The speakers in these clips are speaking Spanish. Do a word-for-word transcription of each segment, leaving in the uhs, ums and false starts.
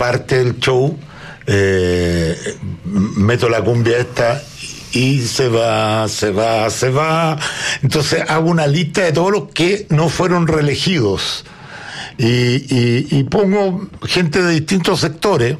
parte del show, eh, meto la cumbia esta y se va, se va, se va. Entonces hago una lista de todos los que no fueron reelegidos. Y, y, y pongo gente de distintos sectores,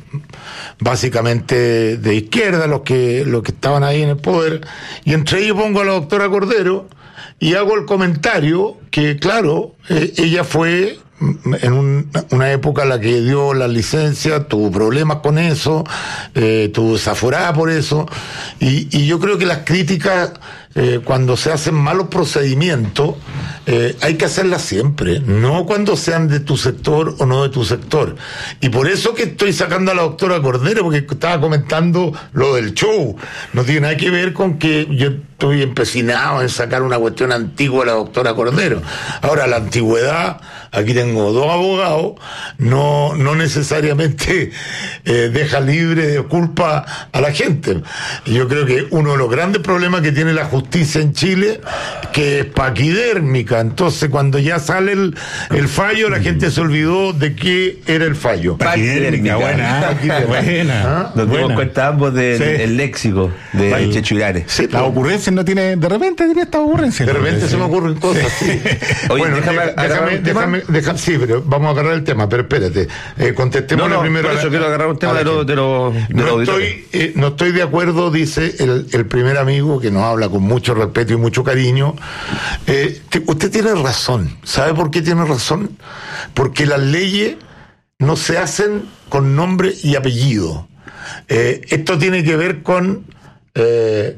básicamente de izquierda, los que, los que estaban ahí en el poder, y entre ellos pongo a la doctora Cordero y hago el comentario que, claro, eh, ella fue en un, una época en la que dio la licencia, tuvo problemas con eso, eh, tuvo desaforada por eso, y, y yo creo que las críticas, eh, cuando se hacen malos procedimientos, eh, hay que hacerlas siempre, no cuando sean de tu sector o no de tu sector. Y por eso que estoy sacando a la doctora Cordero, porque estaba comentando lo del show, no tiene nada que ver con que yo estoy empecinado en sacar una cuestión antigua de la doctora Cordero. Ahora, la antigüedad, aquí tengo dos abogados, no, no necesariamente eh, deja libre de culpa a la gente. Yo creo que uno de los grandes problemas que tiene la justicia en Chile, que es paquidérmica, entonces cuando ya sale el, el fallo, la gente se olvidó de qué era el fallo. Paquidérmica, buena, paquidérmica. buena. ¿Ah? Nos dimos cuenta ambos del Sí. el léxico de Checho Irares. Sí, La ocurrencia no tiene, de repente tiene esta ocurrencia. de repente se me ocurren cosas, sí. Oye, Bueno, déjame déjame, agarrar déjame, un tema. déjame, déjame- sí, pero vamos a agarrar el tema, pero espérate, eh, contestemos No, no, primero. por a la- eso quiero agarrar un tema a la de lo- gente. de lo- de no los auditores. estoy, eh, no estoy de acuerdo, dice el, el primer amigo que nos habla con mucho respeto y mucho cariño. Eh, te- usted tiene razón. ¿Sabe por qué tiene razón? Porque las leyes no se hacen con nombre y apellido. Eh, esto tiene que ver con eh,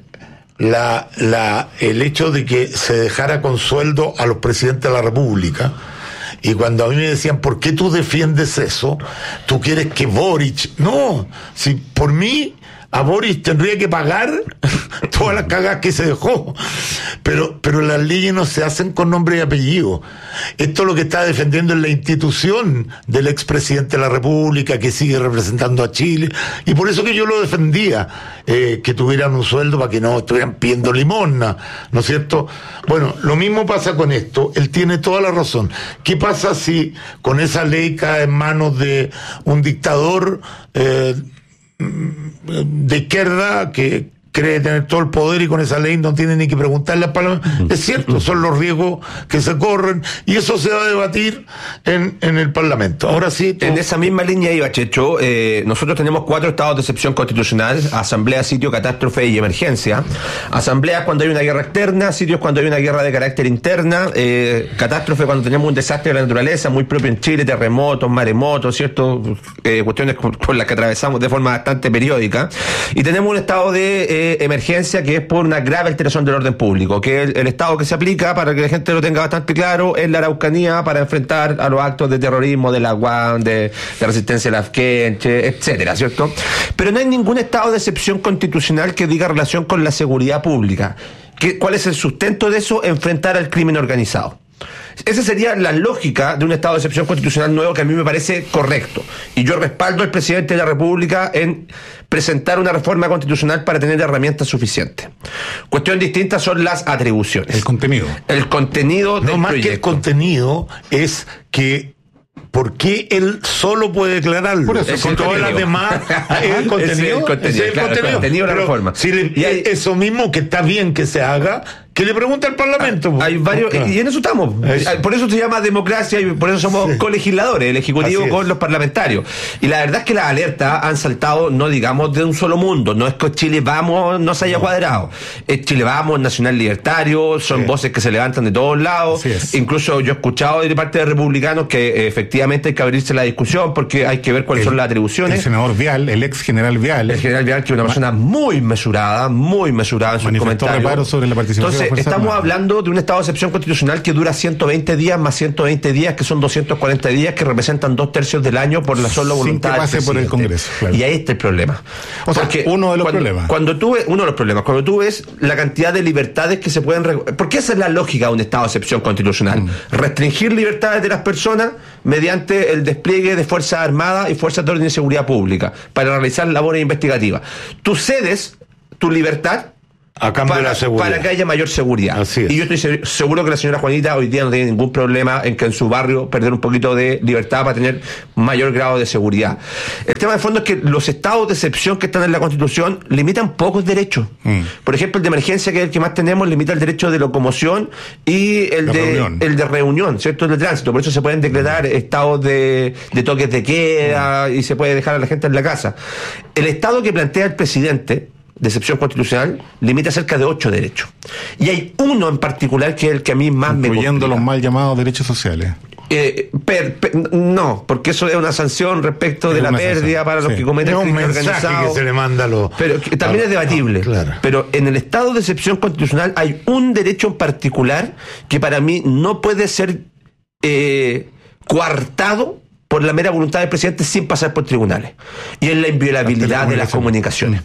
la, la, el hecho de que se dejara con sueldo a los presidentes de la República. Y cuando a mí me decían, ¿por qué tú defiendes eso? ¿Tú quieres que Boric? No, si por mí a Boric tendría que pagar todas las cagas que se dejó. Pero, pero las leyes no se hacen con nombre y apellido. Esto es lo que está defendiendo en la institución del expresidente de la República, que sigue representando a Chile. Y por eso que yo lo defendía, eh, que tuvieran un sueldo para que no estuvieran pidiendo limosna, ¿no es cierto? Bueno, lo mismo pasa con esto. Él tiene toda la razón. ¿Qué pasa si con esa ley cae en manos de un dictador eh, de izquierda que cree tener todo el poder y con esa ley no tiene ni que preguntarle al Parlamento? Es cierto, son los riesgos que se corren y eso se va a debatir en, en el Parlamento. Ahora sí, tú... En esa misma línea iba, Checho. Eh, nosotros tenemos cuatro estados de excepción constitucional: asamblea, sitio, catástrofe y emergencia. Asamblea cuando hay una guerra externa, sitios cuando hay una guerra de carácter interna, eh, catástrofe cuando tenemos un desastre de la naturaleza, muy propio en Chile, terremotos, maremotos, ¿cierto? Eh, cuestiones con, con las que atravesamos de forma bastante periódica. Y tenemos un estado de eh, emergencia que es por una grave alteración del orden público, que el, el estado que se aplica, para que la gente lo tenga bastante claro, es la Araucanía para enfrentar a los actos de terrorismo de la U A M, de, de resistencia a la Afkenche, etcétera, ¿cierto? Pero no hay ningún estado de excepción constitucional que diga relación con la seguridad pública. ¿Qué, ¿Cuál es el sustento de eso? Enfrentar al crimen organizado. Esa sería la lógica de un estado de excepción constitucional nuevo, que a mí me parece correcto. Y yo respaldo al presidente de la República en presentar una reforma constitucional para tener herramientas suficientes. Cuestión distinta son las atribuciones. El contenido. El contenido del No, más proyecto. que el contenido, es que ¿por qué él solo puede declararlo? Por eso, es el todas contenido. las demás es el contenido. Ese es el contenido, Ese es el claro, el contenido de la Pero reforma. Si le- Y hay- eso mismo que está bien que se haga, que le pregunte al Parlamento. Hay varios, Claro. y en eso estamos. Eso. Por eso se llama democracia y por eso somos Sí. colegisladores, el Ejecutivo Así es. con los parlamentarios. Y la verdad es que las alertas han saltado, no digamos de un solo mundo. No es que Chile Vamos no se haya cuadrado. Es Chile Vamos, Nacional Libertario, son Sí. voces que se levantan de todos lados. Así es. Incluso yo he escuchado de parte de republicanos que eh, efectivamente hay que abrirse la discusión porque hay que ver cuáles El- son las atribuciones. El senador Vial, el ex general Vial, El general Vial, que es una persona muy mesurada, muy mesurada en sus manifestó comentarios. reparo sobre la participación de Entonces, las Fuerzas estamos Armadas. hablando de un estado de excepción constitucional que dura ciento veinte días más ciento veinte días, que son doscientos cuarenta días, que representan dos tercios del año por la sola Sin voluntad que del pase por el presidente. Congreso, claro. Y ahí está el problema. O sea, Porque uno de los cuando, problemas. Cuando tú ves, uno de los problemas, cuando tú ves la cantidad de libertades que se pueden... regu- Porque esa es la lógica de un estado de excepción constitucional. Mm. Restringir libertades de las personas mediante el despliegue de Fuerzas Armadas y Fuerzas de Orden y Seguridad Pública para realizar labores investigativas. Tú cedes tu libertad A cambio para, de la seguridad. Para que haya mayor seguridad. Así es. Y yo estoy se- seguro que la señora Juanita hoy día no tiene ningún problema en que en su barrio perder un poquito de libertad para tener mayor grado de seguridad. El tema de fondo es que los estados de excepción que están en la Constitución limitan pocos derechos. Mm. Por ejemplo, el de emergencia, que es el que más tenemos, limita el derecho de locomoción y el, de, reunión. el de reunión, ¿cierto? El de tránsito. Por eso se pueden decretar mm. estados de, de toques de queda mm. y se puede dejar a la gente en la casa. El estado que plantea el presidente de excepción constitucional limita cerca de ocho derechos. Y hay uno en particular que es el que a mí más me incluyendo los mal llamados derechos sociales. Eh, per, per, no, porque eso es una sanción respecto es de la pérdida sanción. Para los sí. que cometen crimen organizado. Que se le manda lo, pero que también a, es debatible. No, claro. Pero en el estado de excepción constitucional hay un derecho en particular que para mí no puede ser eh, coartado por la mera voluntad del presidente sin pasar por tribunales. Y es la inviolabilidad de las comunicaciones.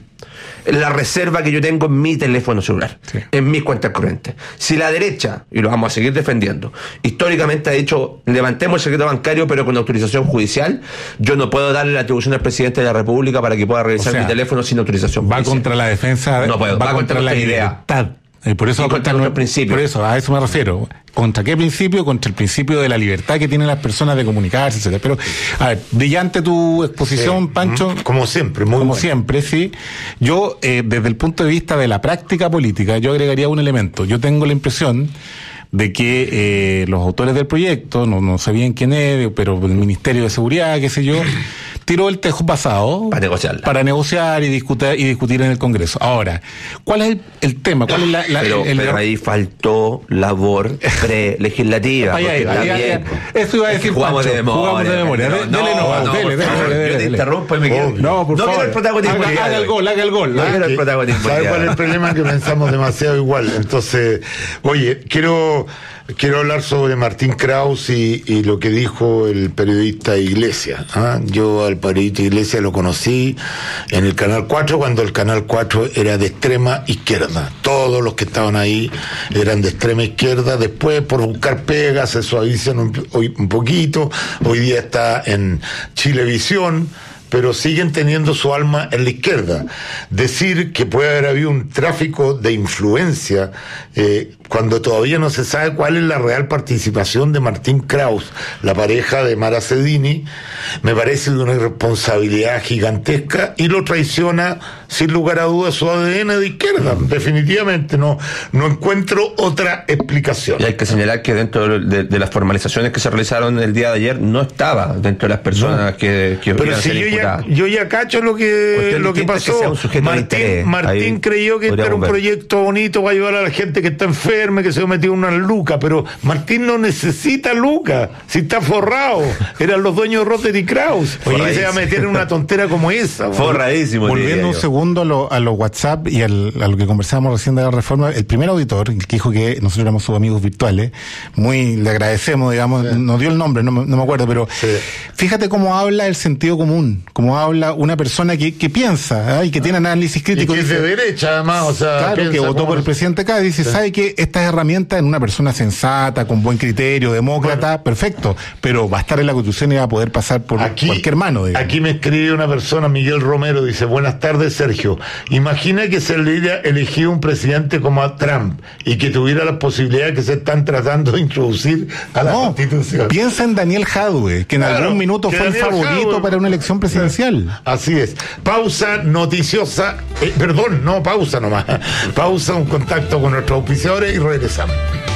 La reserva que yo tengo en mi teléfono celular, sí. en mis cuentas corrientes. Si la derecha, y lo vamos a seguir defendiendo, históricamente ha dicho, levantemos el secreto bancario pero con autorización judicial, yo no puedo darle la atribución al presidente de la República para que pueda revisar o sea, mi teléfono sin autorización va judicial. contra la defensa, no puedo, va, va contra, contra la libertad. Eh, por eso, contra los principios. Por eso, a eso me refiero. ¿Contra qué principio? Contra el principio de la libertad que tienen las personas de comunicarse, etcétera. Pero, a ver, brillante tu exposición, sí. Pancho. Como siempre, muy Como bueno. siempre, sí. Yo, eh, desde el punto de vista de la práctica política, yo agregaría un elemento. Yo tengo la impresión de que eh, los autores del proyecto, no, no sabían quién es, pero el Ministerio de Seguridad, qué sé yo, tiró el tejo pasado para negociar, para negociar y discutir y discutir en el Congreso. Ahora, ¿cuál es el, el tema? ¿Cuál es la, la pero, el, el, pero ahí faltó labor pre-legislativa. Ay, ay, ay, ay, eso iba a decir. Jugamos de memoria. Jugamos de memoria. No, dele, no, no, no, dele, dele, dele, dele. Yo te interrumpo y me quedo. No, por no favor. quiero el protagonismo. Haga, haga el gol, haga el gol. No quiero el protagonismo. ¿Sabe cuál es el problema? Que pensamos demasiado igual. Entonces, oye, quiero quiero hablar sobre Martín Kraus y, y lo que dijo el periodista Iglesias. ¿Ah? Yo al periodista Iglesias lo conocí en el Canal cuatro, cuando el Canal cuatro era de extrema izquierda. Todos los que estaban ahí eran de extrema izquierda. Después, por buscar pegas, se suavizan un, un poquito. Hoy día está en Chilevisión, pero siguen teniendo su alma en la izquierda. Decir que puede haber habido un tráfico de influencia eh, cuando todavía no se sabe cuál es la real participación de Martín Kraus, la pareja de Mara Cedini, me parece de una irresponsabilidad gigantesca y lo traiciona sin lugar a dudas su A D N de izquierda. Definitivamente no, no encuentro otra explicación. Y hay que señalar que dentro de, de las formalizaciones que se realizaron el día de ayer no estaba dentro de las personas no. que, que pero si yo ya, yo ya cacho lo que, lo que pasó. Que Martín, Martín creyó que este era un ver. proyecto bonito para ayudar a la gente que está enferma, que se metió unas lucas, pero Martín no necesita lucas, si está forrado. Eran los dueños de Rotary Kraus. Oye, se va a meter en una tontera como esa. Forradísimo. Volviendo un segundo a lo, a los WhatsApp y al, a lo que conversábamos recién de la reforma, el primer auditor, el que dijo que nosotros éramos sus amigos virtuales, muy le agradecemos, digamos, sí. nos dio el nombre, no, no me acuerdo, pero sí. Fíjate cómo habla el sentido común, cómo habla una persona que, que piensa, ¿eh? Y que tiene análisis crítico. Y que es de derecha, además, o sea, claro, que votó por el presidente acá, dice, sí. sabe que estas herramientas en una persona sensata, con buen criterio, demócrata, bueno, perfecto, pero va a estar en la Constitución y va a poder pasar por aquí, cualquier mano. Digamos. Aquí me escribe una persona, Miguel Romero, dice, buenas tardes, Sergio. Imagina que se le hubiera elegido un presidente como a Trump y que tuviera la posibilidad que se están tratando de introducir a la no, Constitución. Piensa en Daniel Jadwe, que en claro, algún minuto fue Daniel el favorito Jadwe, para una elección presidencial. Así es. Pausa noticiosa, eh, perdón, no pausa nomás. Pausa, un contacto con nuestros auspiciadores y regresamos.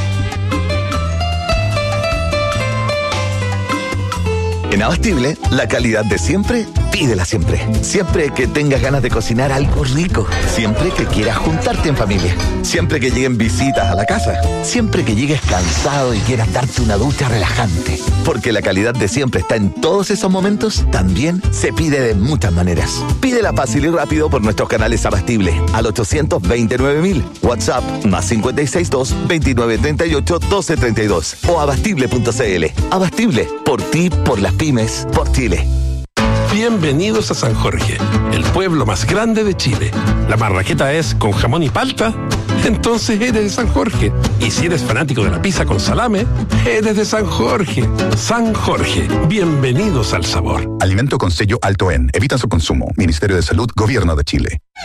En Abastible, la calidad de siempre, pídela siempre. Siempre que tengas ganas de cocinar algo rico. Siempre que quieras juntarte en familia. Siempre que lleguen visitas a la casa. Siempre que llegues cansado y quieras darte una ducha relajante. Porque la calidad de siempre está en todos esos momentos, también se pide de muchas maneras. Pídela fácil y rápido por nuestros canales Abastible al ochocientos veintinueve mil. WhatsApp más cinco seis dos, veintinueve treinta y ocho, doce treinta y dos o abastible punto cl. Abastible, por ti, por las pymes, por Chile. Bienvenidos a San Jorge, el pueblo más grande de Chile. La marraqueta es con jamón y palta, entonces eres de San Jorge. Y si eres fanático de la pizza con salame, eres de San Jorge. San Jorge, bienvenidos al sabor. Alimento con sello alto en. Evita su consumo. Ministerio de Salud, Gobierno de Chile.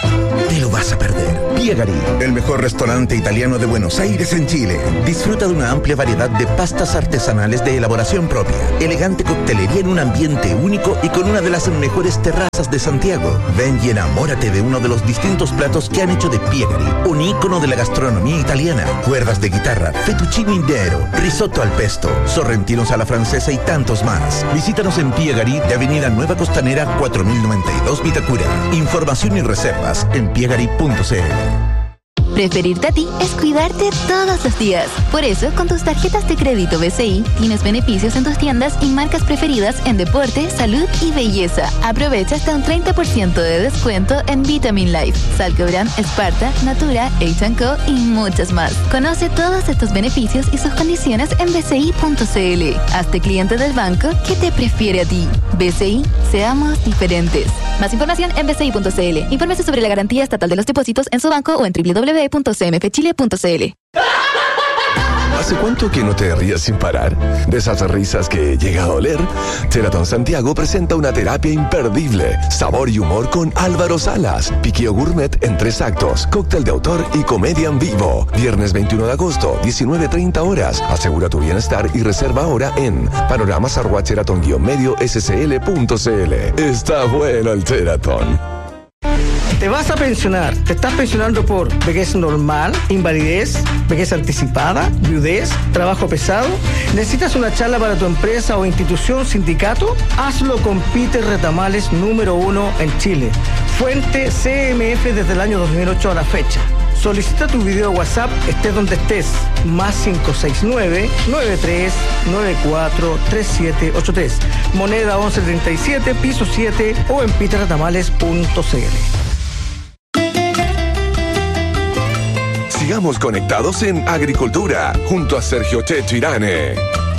te lo vas a perder. Piegari, el mejor restaurante italiano de Buenos Aires en Chile. Disfruta de una amplia variedad de pastas artesanales de elaboración propia, elegante coctelería en un ambiente único y con una de las mejores terrazas de Santiago. Ven y enamórate de uno de los distintos platos que han hecho de Piegari un ícono de la gastronomía italiana. Cuerdas de guitarra, fettuccine intero, risotto al pesto, sorrentinos a la francesa y tantos más. Visítanos en Piegari de Avenida Nueva Costanera cuatro mil noventa y dos Vitacura. Información y reservas en piegari punto c l. Preferirte a ti es cuidarte todos los días. Por eso, con tus tarjetas de crédito B C I, tienes beneficios en tus tiendas y marcas preferidas en deporte, salud y belleza. Aprovecha hasta un treinta por ciento de descuento en Vitamin Life, Salcobran, Sparta, Natura, H and Co y muchas más. Conoce todos estos beneficios y sus condiciones en b c i punto c l. Hazte cliente del banco que te prefiere a ti. B C I, seamos diferentes. Más información en b c i punto c l. Infórmese sobre la garantía estatal de los depósitos en su banco o en w w w punto c m f chile punto c l. ¿Hace cuánto que no te rías sin parar? De esas risas que llega a doler. Teratón Santiago presenta una terapia imperdible. Sabor y humor con Álvaro Salas. Piqueo gourmet en tres actos. Cóctel de autor y comedia en vivo. Viernes veintiuno de agosto, diecinueve treinta horas. Asegura tu bienestar y reserva ahora en panoramas arroba teratón guión medio s c l punto c l. Está bueno el Teratón. Te vas a pensionar. ¿Te estás pensionando por vejez normal, invalidez, vejez anticipada, viudez, trabajo pesado? ¿Necesitas una charla para tu empresa o institución, sindicato? Hazlo con Peter Retamales, número uno en Chile. Fuente C M F desde el año dos mil ocho a la fecha. Solicita tu video WhatsApp, estés donde estés. Más cinco seis nueve, nueve tres nueve cuatro, tres siete ocho tres. Moneda once treinta y siete, piso siete o en peter retamales punto c l. Sigamos conectados en Agricultura, junto a Sergio Checho Irane.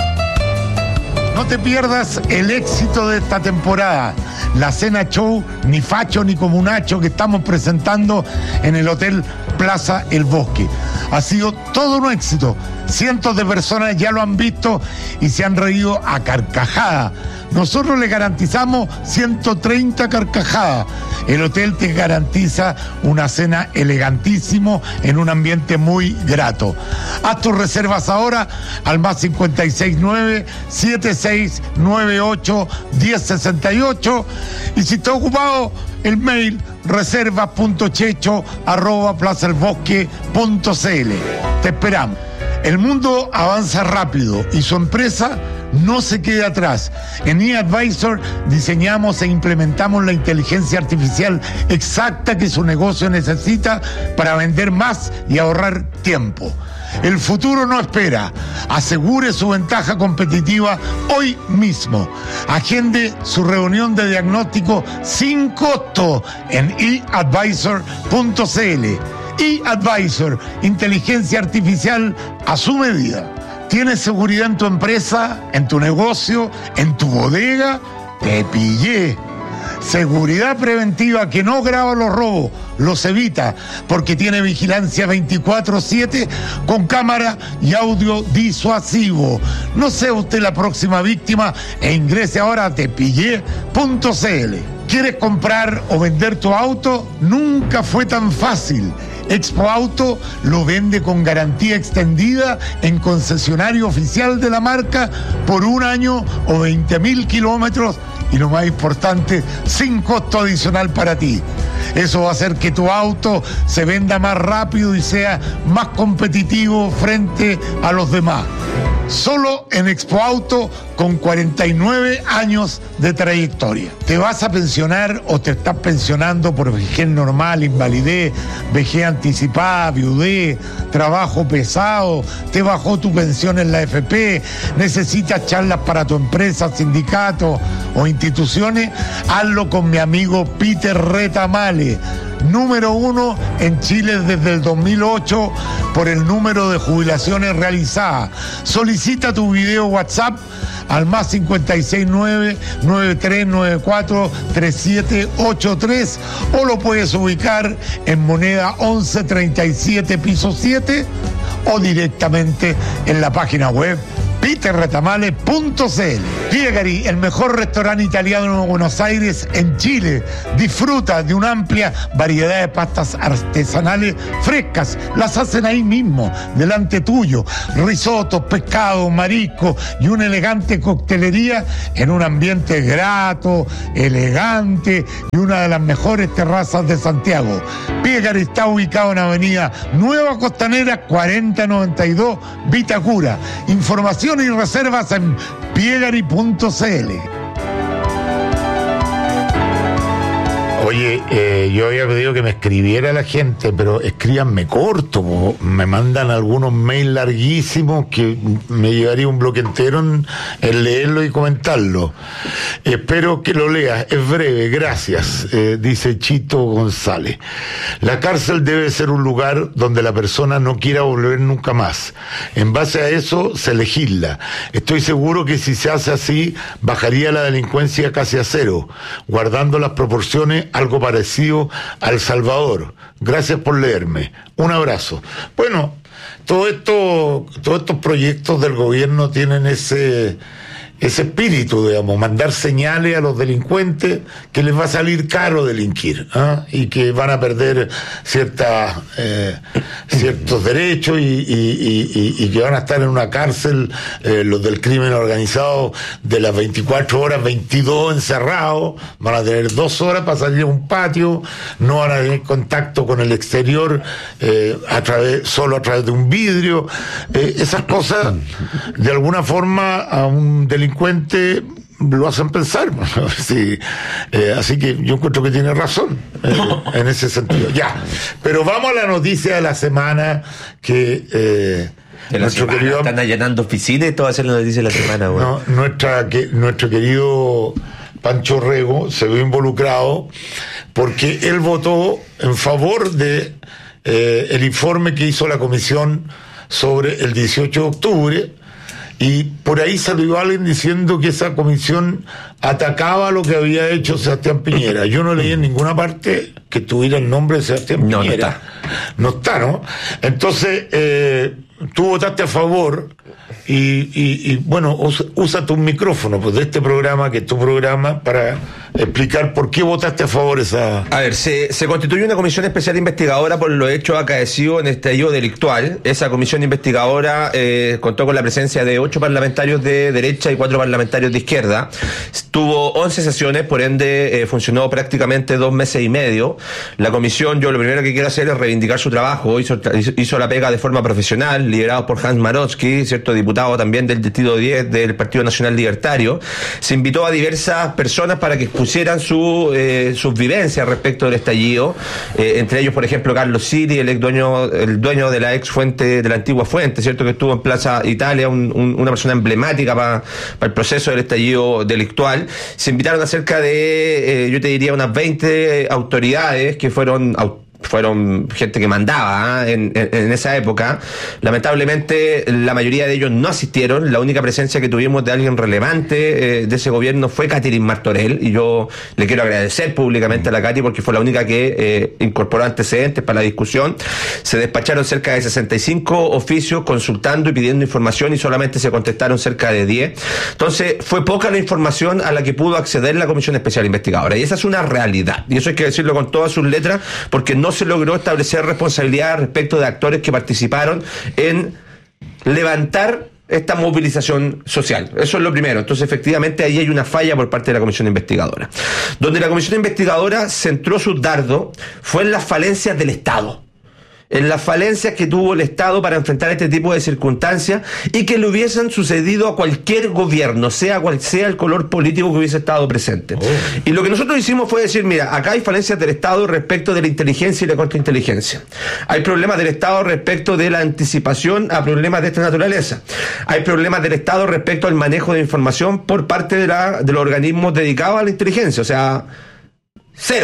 No te pierdas el éxito de esta temporada. La cena show, ni facho ni comunacho, que estamos presentando en el Hotel Plaza El Bosque. Ha sido todo un éxito. Cientos de personas ya lo han visto y se han reído a carcajadas. Nosotros le garantizamos ciento treinta carcajadas. El hotel te garantiza una cena elegantísimo en un ambiente muy grato. Haz tus reservas ahora al más cincuenta y seis nueve, setenta y seis noventa y ocho, diez sesenta y ocho. Y si está ocupado, el mail reservas punto checho arroba plaza el bosque punto c l. Te esperamos. El mundo avanza rápido y su empresa no se queda atrás. En eAdvisor diseñamos e implementamos la inteligencia artificial exacta que su negocio necesita para vender más y ahorrar tiempo. El futuro no espera. Asegure su ventaja competitiva hoy mismo. Agende su reunión de diagnóstico sin costo en e advisor punto c l. eAdvisor, inteligencia artificial a su medida. ¿Tienes seguridad en tu empresa, en tu negocio, en tu bodega? Te pillé. Seguridad preventiva que no graba los robos, los evita, porque tiene vigilancia veinticuatro siete con cámara y audio disuasivo. No sea usted la próxima víctima e ingrese ahora a te pillé punto c l. ¿Quieres comprar o vender tu auto? Nunca fue tan fácil. Expo Auto lo vende con garantía extendida en concesionario oficial de la marca por un año o veinte mil kilómetros y lo más importante, sin costo adicional para ti. Eso va a hacer que tu auto se venda más rápido y sea más competitivo frente a los demás. Solo en Expo Auto con cuarenta y nueve años de trayectoria. ¿Te vas a pensionar o te estás pensionando por vejez normal, invalidez, vejez anticipada, viudez, trabajo pesado? ¿Te bajó tu pensión en la F P? ¿Necesitas charlas para tu empresa, sindicato o instituciones? Hazlo con mi amigo Peter Retamales, número uno en Chile desde el dos mil ocho por el número de jubilaciones realizadas. Solicita tu video WhatsApp al más cincuenta y seis nueve, nueve tres nueve cuatro, tres siete ocho tres o lo puedes ubicar en moneda once treinta y siete piso siete o directamente en la página web peter retamale punto c l. Piegari, el mejor restaurante italiano de Buenos Aires, en Chile. Disfruta de una amplia variedad de pastas artesanales frescas. Las hacen ahí mismo, delante tuyo. Risotos, pescado, marisco y una elegante coctelería en un ambiente grato, elegante y una de las mejores terrazas de Santiago. Piegari está ubicado en Avenida Nueva Costanera cuarenta noventa y dos, Vitacura. Información y reservas en piegari punto c l. Oye, eh, yo había pedido que me escribiera la gente, pero escríbanme corto, po. Me mandan algunos mails larguísimos que me llevaría un bloque entero en, en leerlo y comentarlo. Espero que lo leas, es breve, gracias, eh, dice Chito González. La cárcel debe ser un lugar donde la persona no quiera volver nunca más. En base a eso se legisla. Estoy seguro que si se hace así, bajaría la delincuencia casi a cero, guardando las proporciones algo parecido a El Salvador. Gracias por leerme. Un abrazo. Bueno, todo esto, todos estos proyectos del gobierno tienen ese, ese espíritu, digamos, mandar señales a los delincuentes que les va a salir caro delinquir, ¿eh? Y que van a perder ciertas, eh, ciertos derechos y, y, y, y que van a estar en una cárcel, eh, los del crimen organizado, de las veinticuatro horas, veintidós encerrados, van a tener dos horas para salir a un patio, no van a tener contacto con el exterior, eh, a través, solo a través de un vidrio. Eh, esas cosas, de alguna forma, a un delincuente lo hacen pensar. Sí, eh, así que yo encuentro que tiene razón eh, en ese sentido. Ya, pero vamos a la noticia de la semana que eh, de la nuestro semana, querido están allanando oficinas y todo va a ser la noticia de la semana, güey. No, nuestra que nuestro querido Pancho Rego se vio involucrado porque él votó en favor de eh, el informe que hizo la comisión sobre el dieciocho de octubre. Y por ahí salió alguien diciendo que esa comisión atacaba lo que había hecho Sebastián Piñera. Yo no leí en ninguna parte que tuviera el nombre de Sebastián no, Piñera. No está. No está, ¿no? Entonces, eh, tú votaste a favor y, y, y bueno, usa, usa tu micrófono pues, de este programa, que es tu programa, para explicar por qué votaste a favor esa... A ver, se, se constituye una comisión especial investigadora por los hechos acaecidos en este estallido delictual. Esa comisión investigadora eh, contó con la presencia de ocho parlamentarios de derecha y cuatro parlamentarios de izquierda. Tuvo once sesiones, por ende eh, funcionó prácticamente dos meses y medio. La comisión, yo lo primero que quiero hacer es reivindicar su trabajo. Hizo, hizo la pega de forma profesional, liderado por Hans Marotsky, cierto diputado también del Distrito diez del Partido Nacional Libertario. Se invitó a diversas personas para que pusieran su, eh, sus vivencias respecto del estallido, eh, entre ellos, por ejemplo, Carlos Siri, el ex dueño, el dueño de la ex fuente, de la antigua fuente, cierto, que estuvo en Plaza Italia, un, un, una persona emblemática para pa el proceso del estallido delictual. Se invitaron a cerca de, eh, yo te diría, unas veinte autoridades que fueron autoridades fueron gente que mandaba ¿eh? en, en, en esa época. Lamentablemente la mayoría de ellos no asistieron. La única presencia que tuvimos de alguien relevante eh, de ese gobierno fue Catherine Martorell, y yo le quiero agradecer públicamente a la Cati porque fue la única que eh, incorporó antecedentes para la discusión. Se despacharon cerca de sesenta y cinco oficios consultando y pidiendo información y solamente se contestaron cerca de diez. Entonces fue poca la información a la que pudo acceder la Comisión Especial Investigadora, y esa es una realidad, y eso hay que decirlo con todas sus letras, porque no se logró establecer responsabilidad respecto de actores que participaron en levantar esta movilización social. Eso es lo primero. Entonces, efectivamente, ahí hay una falla por parte de la Comisión Investigadora. Donde la Comisión Investigadora centró su dardo fue en las falencias del Estado, en las falencias que tuvo el Estado para enfrentar este tipo de circunstancias y que le hubiesen sucedido a cualquier gobierno, sea cual sea el color político que hubiese estado presente. Oh. Y lo que nosotros hicimos fue decir, mira, acá hay falencias del Estado respecto de la inteligencia y la contrainteligencia. Hay problemas del Estado respecto de la anticipación a problemas de esta naturaleza. Hay problemas del Estado respecto al manejo de información por parte de, la, de los organismos dedicados a la inteligencia. O sea, cero.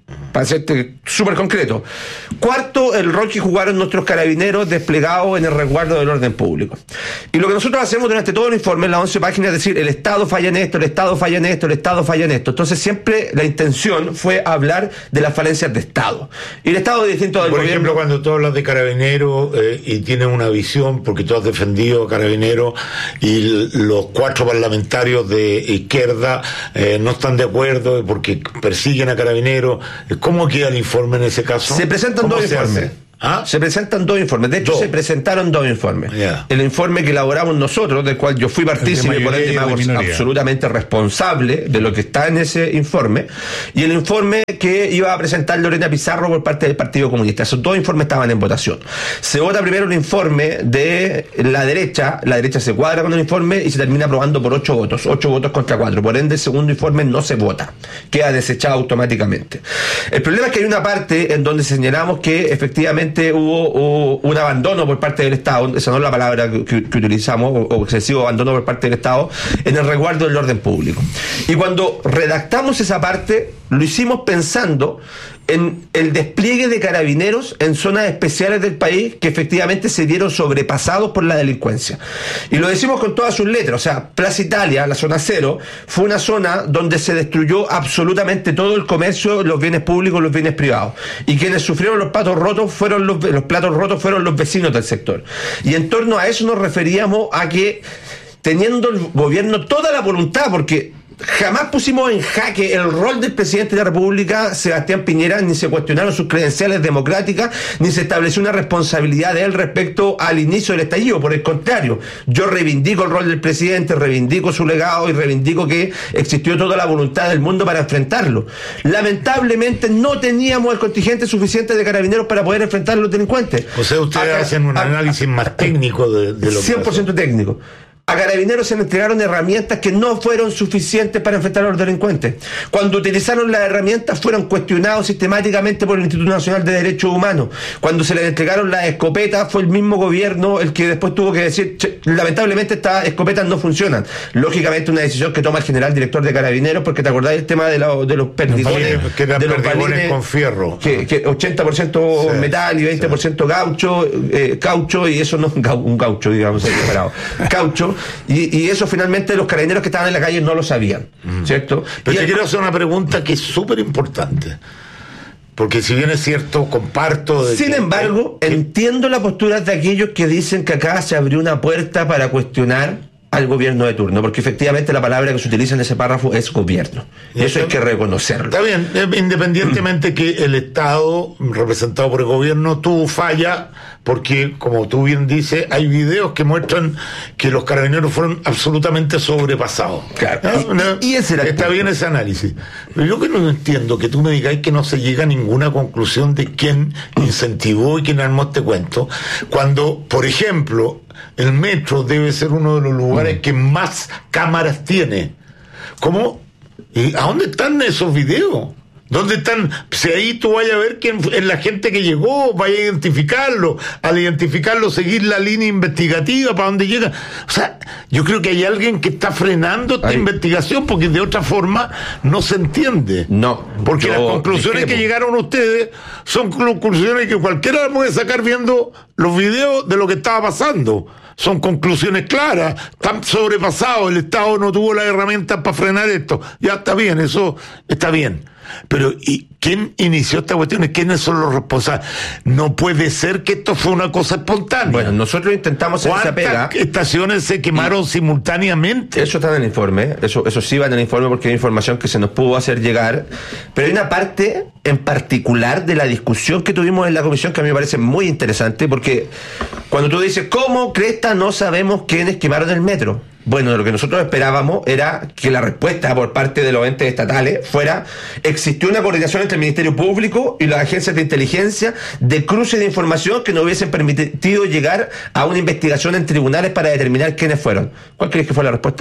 para serte súper concreto. Cuarto, el rol que jugaron nuestros carabineros desplegados en el resguardo del orden público. Y lo que nosotros hacemos durante todo el informe, en las once páginas, es decir, el Estado falla en esto, el Estado falla en esto, el Estado falla en esto. Entonces siempre la intención fue hablar de las falencias de Estado. Y el Estado es distinto del Por gobierno. ejemplo, cuando tú hablas de carabineros eh, y tienes una visión, porque tú has defendido a carabineros y l- los cuatro parlamentarios de izquierda eh, no están de acuerdo porque persiguen a carabineros, ¿cómo queda el informe en ese caso? Se presentan dos se informes. hace? ¿Ah? Se presentan dos informes. De hecho, Dos. se presentaron dos informes. Yeah. El informe que elaboramos nosotros, del cual yo fui partícipe, por ende me hago absolutamente responsable de lo que está en ese informe, y el informe que iba a presentar Lorena Pizarro por parte del Partido Comunista. Esos dos informes estaban en votación. Se vota primero el informe de la derecha, la derecha se cuadra con el informe y se termina aprobando por ocho votos, ocho votos contra cuatro. Por ende, el segundo informe no se vota, queda desechado automáticamente. El problema es que hay una parte en donde señalamos que efectivamente Hubo, hubo un abandono por parte del Estado, esa no es la palabra que, que, que utilizamos, o, o excesivo abandono por parte del Estado, en el resguardo del orden público. Y cuando redactamos esa parte, lo hicimos pensando en el despliegue de carabineros en zonas especiales del país que efectivamente se vieron sobrepasados por la delincuencia. Y lo decimos con todas sus letras, o sea, Plaza Italia, la zona cero, fue una zona donde se destruyó absolutamente todo el comercio, los bienes públicos, los bienes privados. Y quienes sufrieron los platos rotos fueron los, los platos rotos fueron los vecinos del sector. Y en torno a eso nos referíamos a que, teniendo el gobierno toda la voluntad, porque jamás pusimos en jaque el rol del presidente de la República, Sebastián Piñera, ni se cuestionaron sus credenciales democráticas, ni se estableció una responsabilidad de él respecto al inicio del estallido. Por el contrario, yo reivindico el rol del presidente, reivindico su legado y reivindico que existió toda la voluntad del mundo para enfrentarlo. Lamentablemente no teníamos el contingente suficiente de carabineros para poder enfrentar a los delincuentes. O sea, ustedes Acá, hacen un a, análisis a, más técnico de, de lo que cien por ciento pasó. técnico. A Carabineros se le entregaron herramientas que no fueron suficientes para enfrentar a los delincuentes. Cuando utilizaron las herramientas fueron cuestionados sistemáticamente por el Instituto Nacional de Derechos Humanos. Cuando se les entregaron las escopetas fue el mismo gobierno el que después tuvo que decir, che, lamentablemente estas escopetas no funcionan. Lógicamente una decisión que toma el general director de Carabineros, porque te acordás del tema de, la, de los perdigones, que eran de los perdigones balines con fierro. Que, que ochenta por ciento sí, metal y veinte por ciento sí. gaucho, eh, caucho, y eso no es un gaucho, digamos, separado. Caucho. Y, y eso finalmente los carabineros que estaban en la calle no lo sabían, mm. ¿cierto? Pero y te el... quiero hacer una pregunta que es súper importante, porque si bien es cierto, comparto de sin que, embargo, que... entiendo la postura de aquellos que dicen que acá se abrió una puerta para cuestionar al gobierno de turno, porque efectivamente la palabra que se utiliza en ese párrafo es gobierno, y eso hay que reconocerlo. Está bien, independientemente que el Estado representado por el gobierno tuvo falla, porque como tú bien dices, hay videos que muestran que los carabineros fueron absolutamente sobrepasados. Claro. ¿No? ¿No? Y, y ese era está el bien ese análisis, pero yo que no entiendo que tú me digas que no se llega a ninguna conclusión de quién incentivó y quién armó este cuento, cuando, por ejemplo, el metro debe ser uno de los lugares que más cámaras tiene. ¿Cómo? ¿Y a dónde están esos videos? ¿Dónde están? Si ahí tú vayas a ver quién es la gente que llegó, vaya a identificarlo, al identificarlo seguir la línea investigativa para dónde llega. O sea, yo creo que hay alguien que está frenando esta Ahí. investigación, porque de otra forma no se entiende. No. Porque yo las conclusiones discrepo. que llegaron ustedes son conclusiones que cualquiera puede sacar viendo los videos de lo que estaba pasando. Son conclusiones claras, están sobrepasados, el Estado no tuvo las herramientas para frenar esto. Ya está bien, eso está bien. Pero ¿y quién inició esta cuestión? ¿Quiénes son los responsables? No puede ser que esto fue una cosa espontánea. Bueno, nosotros intentamos hacer esa pega. ¿Cuántas estaciones se quemaron y simultáneamente? Eso está en el informe, eso, eso sí va en el informe porque hay información que se nos pudo hacer llegar, pero hay una parte en particular de la discusión que tuvimos en la comisión que a mí me parece muy interesante, porque cuando tú dices, ¿cómo cresta no sabemos quiénes quemaron el metro? Bueno, lo que nosotros esperábamos era que la respuesta por parte de los entes estatales fuera: existió una coordinación entre el Ministerio Público y las agencias de inteligencia de cruce de información que nos hubiesen permitido llegar a una investigación en tribunales para determinar quiénes fueron. ¿Cuál crees que fue la respuesta?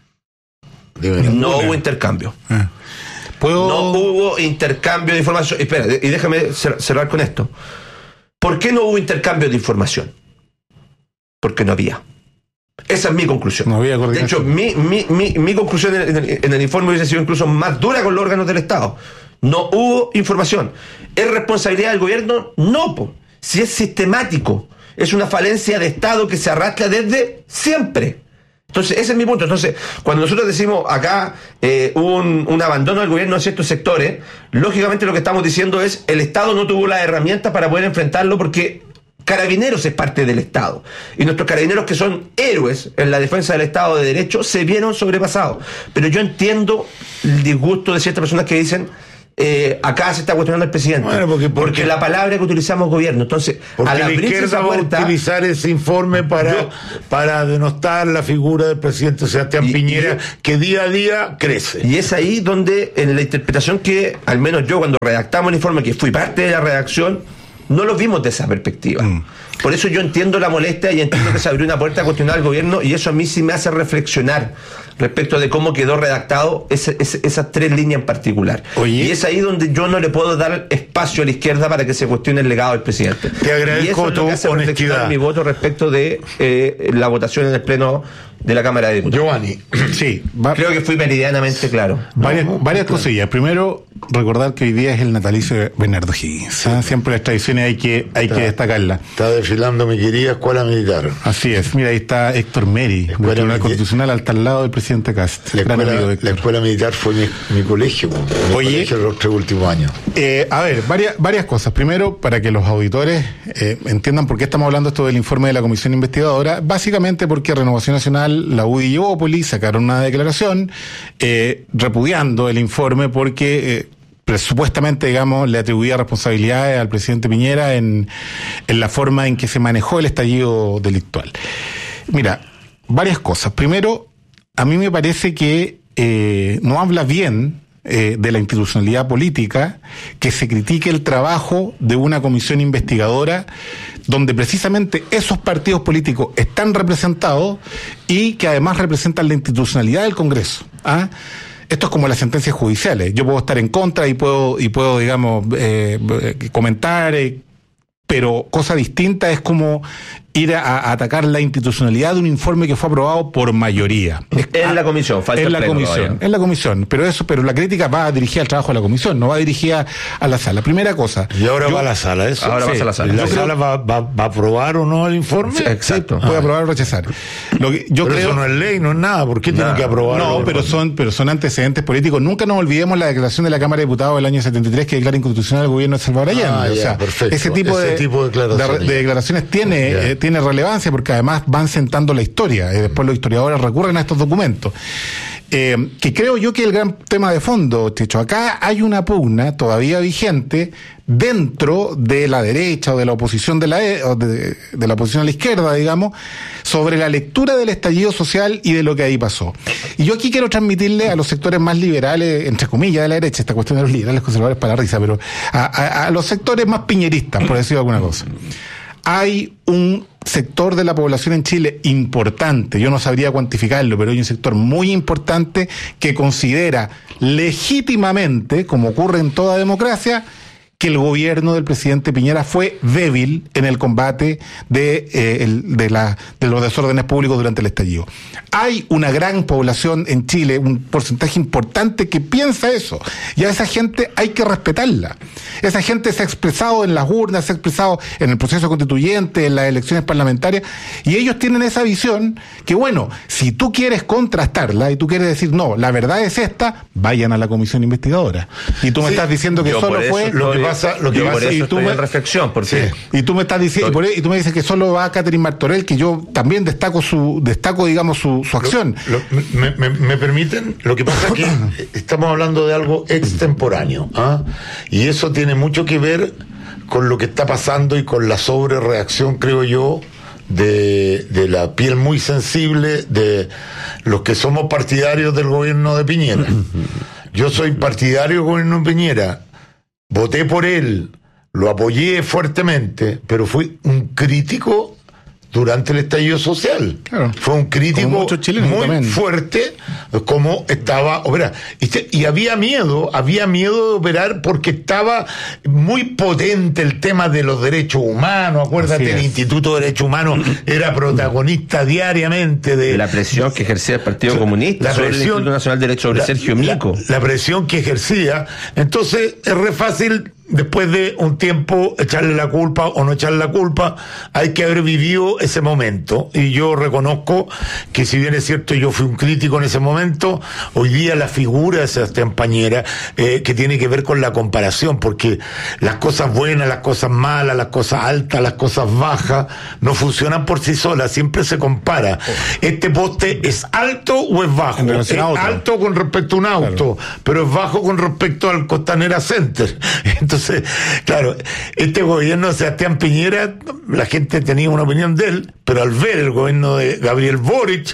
No hubo intercambio. Ah. ¿Puedo... No hubo intercambio de información. Espera, y déjame cerrar con esto. ¿Por qué no hubo intercambio de información? Porque no había. Esa es mi conclusión. No había de hecho, mi, mi, mi, mi conclusión en el, en el informe hubiese sido incluso más dura con los órganos del Estado. No hubo información. ¿Es responsabilidad del gobierno? No, po. Si es sistemático, es una falencia de Estado que se arrastra desde siempre. Entonces, ese es mi punto. Entonces, cuando nosotros decimos acá eh, un, un abandono del gobierno en ciertos sectores, lógicamente lo que estamos diciendo es el Estado no tuvo las herramientas para poder enfrentarlo porque Carabineros es parte del Estado. Y nuestros carabineros, que son héroes en la defensa del Estado de Derecho, se vieron sobrepasados. Pero yo entiendo el disgusto de ciertas personas que dicen Eh, acá se está cuestionando al presidente. Bueno, porque, porque, porque la palabra que utilizamos gobierno. Entonces, al abrirse esa puerta, va a utilizar ese informe para, yo, para denostar la figura del presidente Sebastián y, Piñera, y, que día a día crece. Y es ahí donde, en la interpretación que, al menos yo, cuando redactamos el informe, que fui parte de la redacción, no lo vimos de esa perspectiva. Mm. Por eso yo entiendo la molestia y entiendo que se abrió una puerta a cuestionar al gobierno, y eso a mí sí me hace reflexionar respecto de cómo quedó redactado ese, ese, esas tres líneas en particular. Oye, y es ahí donde yo no le puedo dar espacio a la izquierda para que se cuestione el legado del presidente. Te agradezco y eso es lo que hace honestidad. Mi voto respecto de eh, la votación en el pleno de la Cámara de Diputados. Giovanni, sí, va, creo que fui meridianamente claro. Varias, no, varias claro. cosillas. Primero, recordar que hoy día es el natalicio de Bernardo Higgins. Sí. Siempre las tradiciones hay que hay está, que destacarla. Está desfilando mi querida Escuela Militar. Así es. Mira, ahí está Héctor Meri, del Tribunal Constitucional, al tal lado del presidente Cast. La, escuela, la Escuela Militar fue mi, mi colegio, mi Oye, colegio de los tres últimos años. Eh, a ver, varias, varias cosas. Primero, para que los auditores eh, entiendan por qué estamos hablando esto del informe de la Comisión Investigadora, básicamente porque Renovación Nacional, la U D I y Opoli sacaron una declaración eh, repudiando el informe porque eh, presupuestamente, digamos, le atribuía responsabilidades al presidente Piñera en, en la forma en que se manejó el estallido delictual. Mira, varias cosas. Primero, a mí me parece que eh, no habla bien eh, de la institucionalidad política que se critique el trabajo de una comisión investigadora donde precisamente esos partidos políticos están representados y que además representan la institucionalidad del Congreso. ¿Ah? Esto es como las sentencias judiciales. Yo puedo estar en contra y puedo, y puedo digamos, eh, comentar, eh, pero cosa distinta es como ir a, a atacar la institucionalidad de un informe que fue aprobado por mayoría. En la comisión, falta en la pleno comisión, todavía. en la comisión, pero eso, pero la crítica va dirigida al trabajo de la comisión, no va dirigida a la sala. Primera cosa. Y ahora yo, va a la sala, eso. Ahora sí. vas a la sala. ¿La yo sala creo... va, va, va a aprobar o no el informe? Sí, exacto. Sí, puede ah. aprobar o rechazar. Lo que yo pero creo... eso no es ley, no es nada. ¿Por qué tienen que aprobar? No, pero son, pero son antecedentes políticos. Nunca nos olvidemos la declaración de la Cámara de Diputados del año setenta y tres que declara inconstitucional al gobierno de Salvador Allende. Ah, o ya, sea, perfecto. ese tipo de, ese tipo de declaraciones, de, de declaraciones tiene, eh, tiene relevancia porque además van sentando la historia y después los historiadores recurren a estos documentos. Eh, que creo yo que el gran tema de fondo, Checho, acá hay una pugna todavía vigente dentro de la derecha o de la oposición de la o de, de la oposición a la izquierda, digamos, sobre la lectura del estallido social y de lo que ahí pasó. Y yo aquí quiero transmitirle a los sectores más liberales, entre comillas, de la derecha, esta cuestión de los liberales conservadores para la risa, pero a, a, a los sectores más piñeristas, por decir alguna cosa. Hay un sector de la población en Chile importante, yo no sabría cuantificarlo, pero hay un sector muy importante que considera legítimamente, como ocurre en toda democracia, que el gobierno del presidente Piñera fue débil en el combate de, eh, el, de, la, de los desórdenes públicos durante el estallido. Hay una gran población en Chile, un porcentaje importante que piensa eso, y a esa gente hay que respetarla. Esa gente se ha expresado en las urnas, se ha expresado en el proceso constituyente, en las elecciones parlamentarias, y ellos tienen esa visión que, bueno, si tú quieres contrastarla y tú quieres decir, no, la verdad es esta, vayan a la comisión investigadora. Y tú me sí, estás diciendo que solo fue... Lo que pasa, lo que pasa y tú me en reflexión, porque sí. y tú me estás diciendo, y, por, y tú me dices que solo va a Catherine Martorell, que yo también destaco su, destaco, digamos, su, su acción. Lo, lo, me, me, me permiten, lo que pasa es que estamos hablando de algo extemporáneo, ¿ah? Y eso tiene mucho que ver con lo que está pasando y con la sobrereacción, creo yo, de, de la piel muy sensible de los que somos partidarios del gobierno de Piñera. Yo soy partidario del gobierno de Piñera, voté por él, lo apoyé fuertemente, pero fui un crítico durante el estallido social. Claro. Fue un crítico muy también. fuerte como estaba operando. Y, y había miedo, había miedo de operar porque estaba muy potente el tema de los derechos humanos. Acuérdate, el Instituto de Derechos Humanos era protagonista diariamente de la presión que ejercía el Partido Comunista la sobre presión, el Instituto Nacional de Derechos sobre la, Sergio Mico. La, la presión que ejercía. Entonces es re fácil después de un tiempo echarle la culpa o no echarle la culpa. Hay que haber vivido ese momento, y yo reconozco que si bien es cierto yo fui un crítico en ese momento, hoy día la figura de Sebastián Piñera, eh, que tiene que ver con la comparación, porque las cosas buenas, las cosas malas, las cosas altas, las cosas bajas no funcionan por sí solas, siempre se compara. Este poste es alto o es bajo, es alto con respecto a un auto, claro, pero es bajo con respecto al Costanera Center. Entonces Entonces, claro, este gobierno de Sebastián Piñera, la gente tenía una opinión de él, pero al ver el gobierno de Gabriel Boric,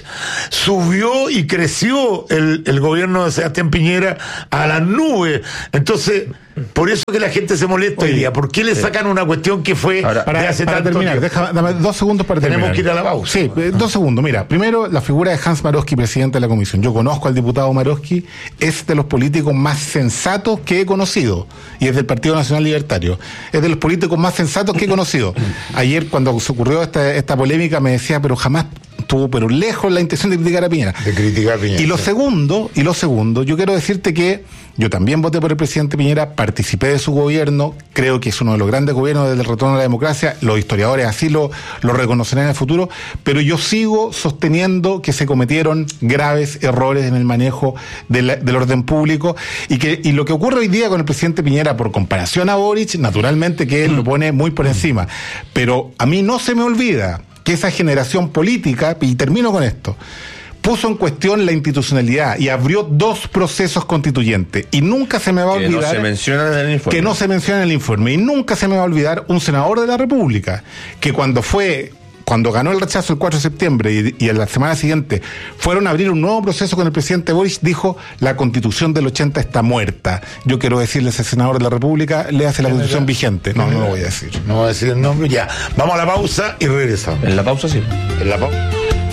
subió y creció el, el gobierno de Sebastián Piñera a las nubes. Entonces, por eso que la gente se molesta hoy día. ¿Por qué le sacan una cuestión que fue Ahora, para, de hace para tanto terminar, tiempo? deja, dame dos segundos para Tenemos terminar. que ir a la pausa. Sí, eh, dos segundos. Mira, primero, la figura de Hans Maroski, presidente de la comisión. Yo conozco al diputado Maroski, es de los políticos más sensatos que he conocido, y es del Partido Nacional Libertario. Es de los políticos más sensatos que he conocido. Ayer, cuando se ocurrió esta, esta polémica, me decía, pero jamás tuvo pero lejos la intención de criticar a Piñera. De criticar a Piñera. Y lo segundo, y lo segundo, yo quiero decirte que yo también voté por el presidente Piñera, participé de su gobierno, creo que es uno de los grandes gobiernos desde el retorno a la democracia, los historiadores así lo, lo reconocerán en el futuro, pero yo sigo sosteniendo que se cometieron graves errores en el manejo de la, del orden público, y que y lo que ocurre hoy día con el presidente Piñera, por comparación a Boric, naturalmente que él lo pone muy por encima, pero a mí no se me olvida que esa generación política, y termino con esto, puso en cuestión la institucionalidad y abrió dos procesos constituyentes. Y nunca se me va a que olvidar... No se menciona en el informe. Que no se menciona en el informe. Y nunca se me va a olvidar un senador de la República, que cuando fue... Cuando ganó el rechazo el cuatro de septiembre y, y en la semana siguiente fueron a abrir un nuevo proceso con el presidente Boris, dijo: la Constitución del ochenta está muerta. Yo quiero decirle a ese senador de la República, le hace la Constitución vigente. No, no lo voy a decir. No voy a decir el nombre. Ya, vamos a la pausa y regresamos. En la pausa sí. En la pausa.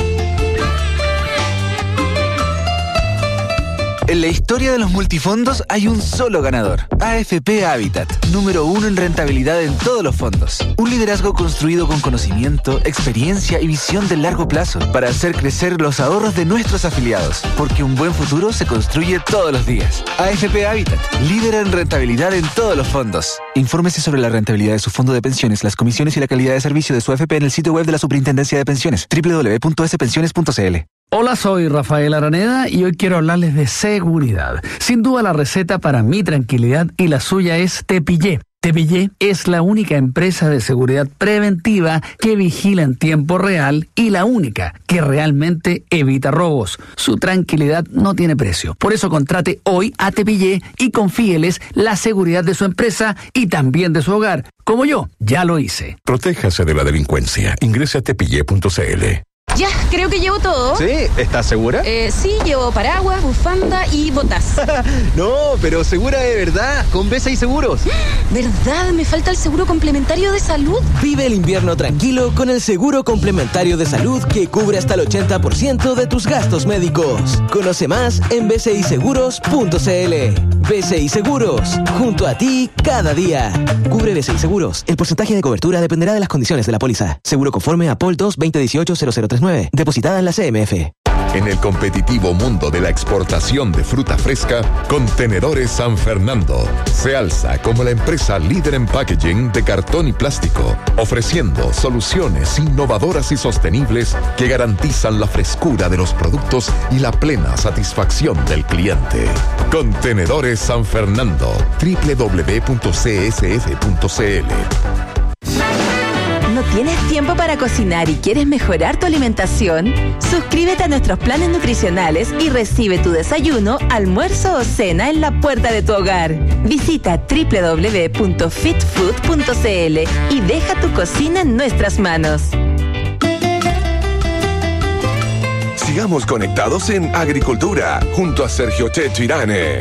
En la historia de los multifondos hay un solo ganador. A F P Habitat, número uno en rentabilidad en todos los fondos. Un liderazgo construido con conocimiento, experiencia y visión de largo plazo para hacer crecer los ahorros de nuestros afiliados. Porque un buen futuro se construye todos los días. A F P Habitat, líder en rentabilidad en todos los fondos. Infórmese sobre la rentabilidad de su fondo de pensiones, las comisiones y la calidad de servicio de su A F P en el sitio web de la Superintendencia de Pensiones, doble u doble u doble u punto ese pensiones punto c l. Hola, soy Rafael Araneda y hoy quiero hablarles de seguridad. Sin duda la receta para mi tranquilidad y la suya es Tepillé. Tepillé es la única empresa de seguridad preventiva que vigila en tiempo real y la única que realmente evita robos. Su tranquilidad no tiene precio. Por eso contrate hoy a Tepillé y confíeles la seguridad de su empresa y también de su hogar. Como yo, ya lo hice. Protéjase de la delincuencia. Ingrese a tepillé punto c l. Ya, creo que llevo todo. ¿Sí? ¿Estás segura? Eh, sí, llevo paraguas, bufanda y botas. No, pero segura de verdad, con B seis Seguros. ¿Verdad? Me falta el seguro complementario de salud. Vive el invierno tranquilo con el seguro complementario de salud que cubre hasta el ochenta por ciento de tus gastos médicos. Conoce más en b c i seguros punto c l. B C I Seguros, junto a ti cada día. Cubre B C I Seguros. El porcentaje de cobertura dependerá de las condiciones de la póliza. Seguro conforme a P O L dos veinte dieciocho cero cero tres nueve. Depositada en la C M F. En el competitivo mundo de la exportación de fruta fresca, Contenedores San Fernando se alza como la empresa líder en packaging de cartón y plástico, ofreciendo soluciones innovadoras y sostenibles que garantizan la frescura de los productos y la plena satisfacción del cliente. Contenedores San Fernando, doble u doble u doble u punto c s f punto c l. ¿No tienes tiempo para cocinar y quieres mejorar tu alimentación? Suscríbete a nuestros planes nutricionales y recibe tu desayuno, almuerzo o cena en la puerta de tu hogar. Visita doble u doble u doble u punto fit food punto c l y deja tu cocina en nuestras manos. Sigamos conectados en Agricultura, junto a Sergio Checho Irane.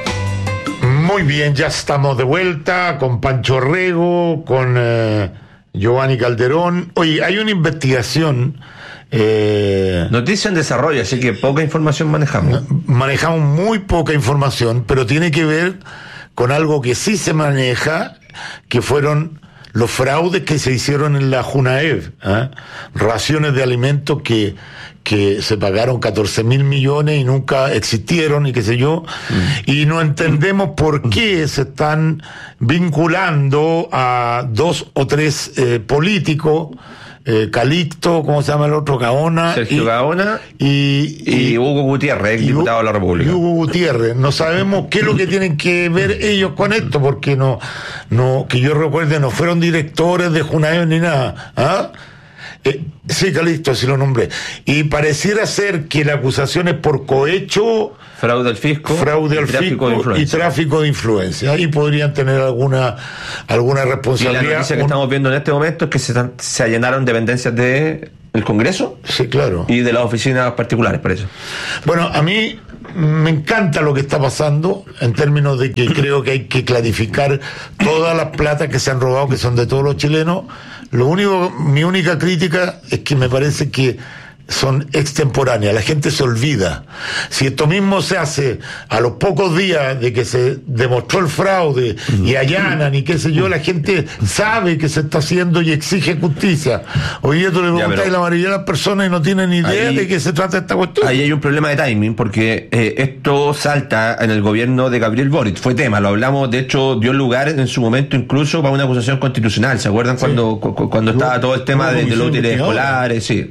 Muy bien, ya estamos de vuelta con Pancho Rego, con eh, Giovanni Calderón. Oye, hay una investigación. Eh, Noticia en desarrollo, así que poca información manejamos. Manejamos muy poca información, pero tiene que ver con algo que sí se maneja, que fueron los fraudes que se hicieron en la Junaev, ¿eh? Raciones de alimentos que que se pagaron catorce mil millones y nunca existieron y qué sé yo, mm. y no entendemos por qué se están vinculando a dos o tres eh, políticos, eh, Calixto, ¿cómo se llama el otro? Gaona. Sergio y, Gaona y, y, y Hugo Gutiérrez, y, diputado de la República. Y Hugo Gutiérrez. No sabemos qué es lo que tienen que ver ellos con esto, porque no, no, que yo recuerde, no fueron directores de Junaev ni nada, ¿ah? Eh, sí, Calixto, así lo nombré. Y pareciera ser que la acusación es por cohecho, fraude al fisco, fraude al tráfico fisco de y tráfico de influencia. Ahí podrían tener alguna alguna responsabilidad. Y la noticia que un... estamos viendo en este momento es que se, se allanaron dependencias de el Congreso. Sí, claro. Y de las oficinas particulares, por eso. Bueno, a mí me encanta lo que está pasando en términos de que creo que hay que clarificar todas las platas que se han robado, que son de todos los chilenos. Lo único, mi única crítica es que me parece que son extemporáneas, la gente se olvida. Si esto mismo se hace a los pocos días de que se demostró el fraude y allanan y qué sé yo, la gente sabe que se está haciendo y exige justicia. Hoy día tú le preguntas la mayoría de las personas y no tienen ni idea ahí, de qué se trata esta cuestión. Ahí hay un problema de timing, porque eh, esto salta en el gobierno de Gabriel Boric, fue tema, lo hablamos, de hecho dio lugar en su momento incluso para una acusación constitucional. ¿Se acuerdan? Sí. cuando cu- cuando estaba todo el tema de, de los útiles escolares? Sí.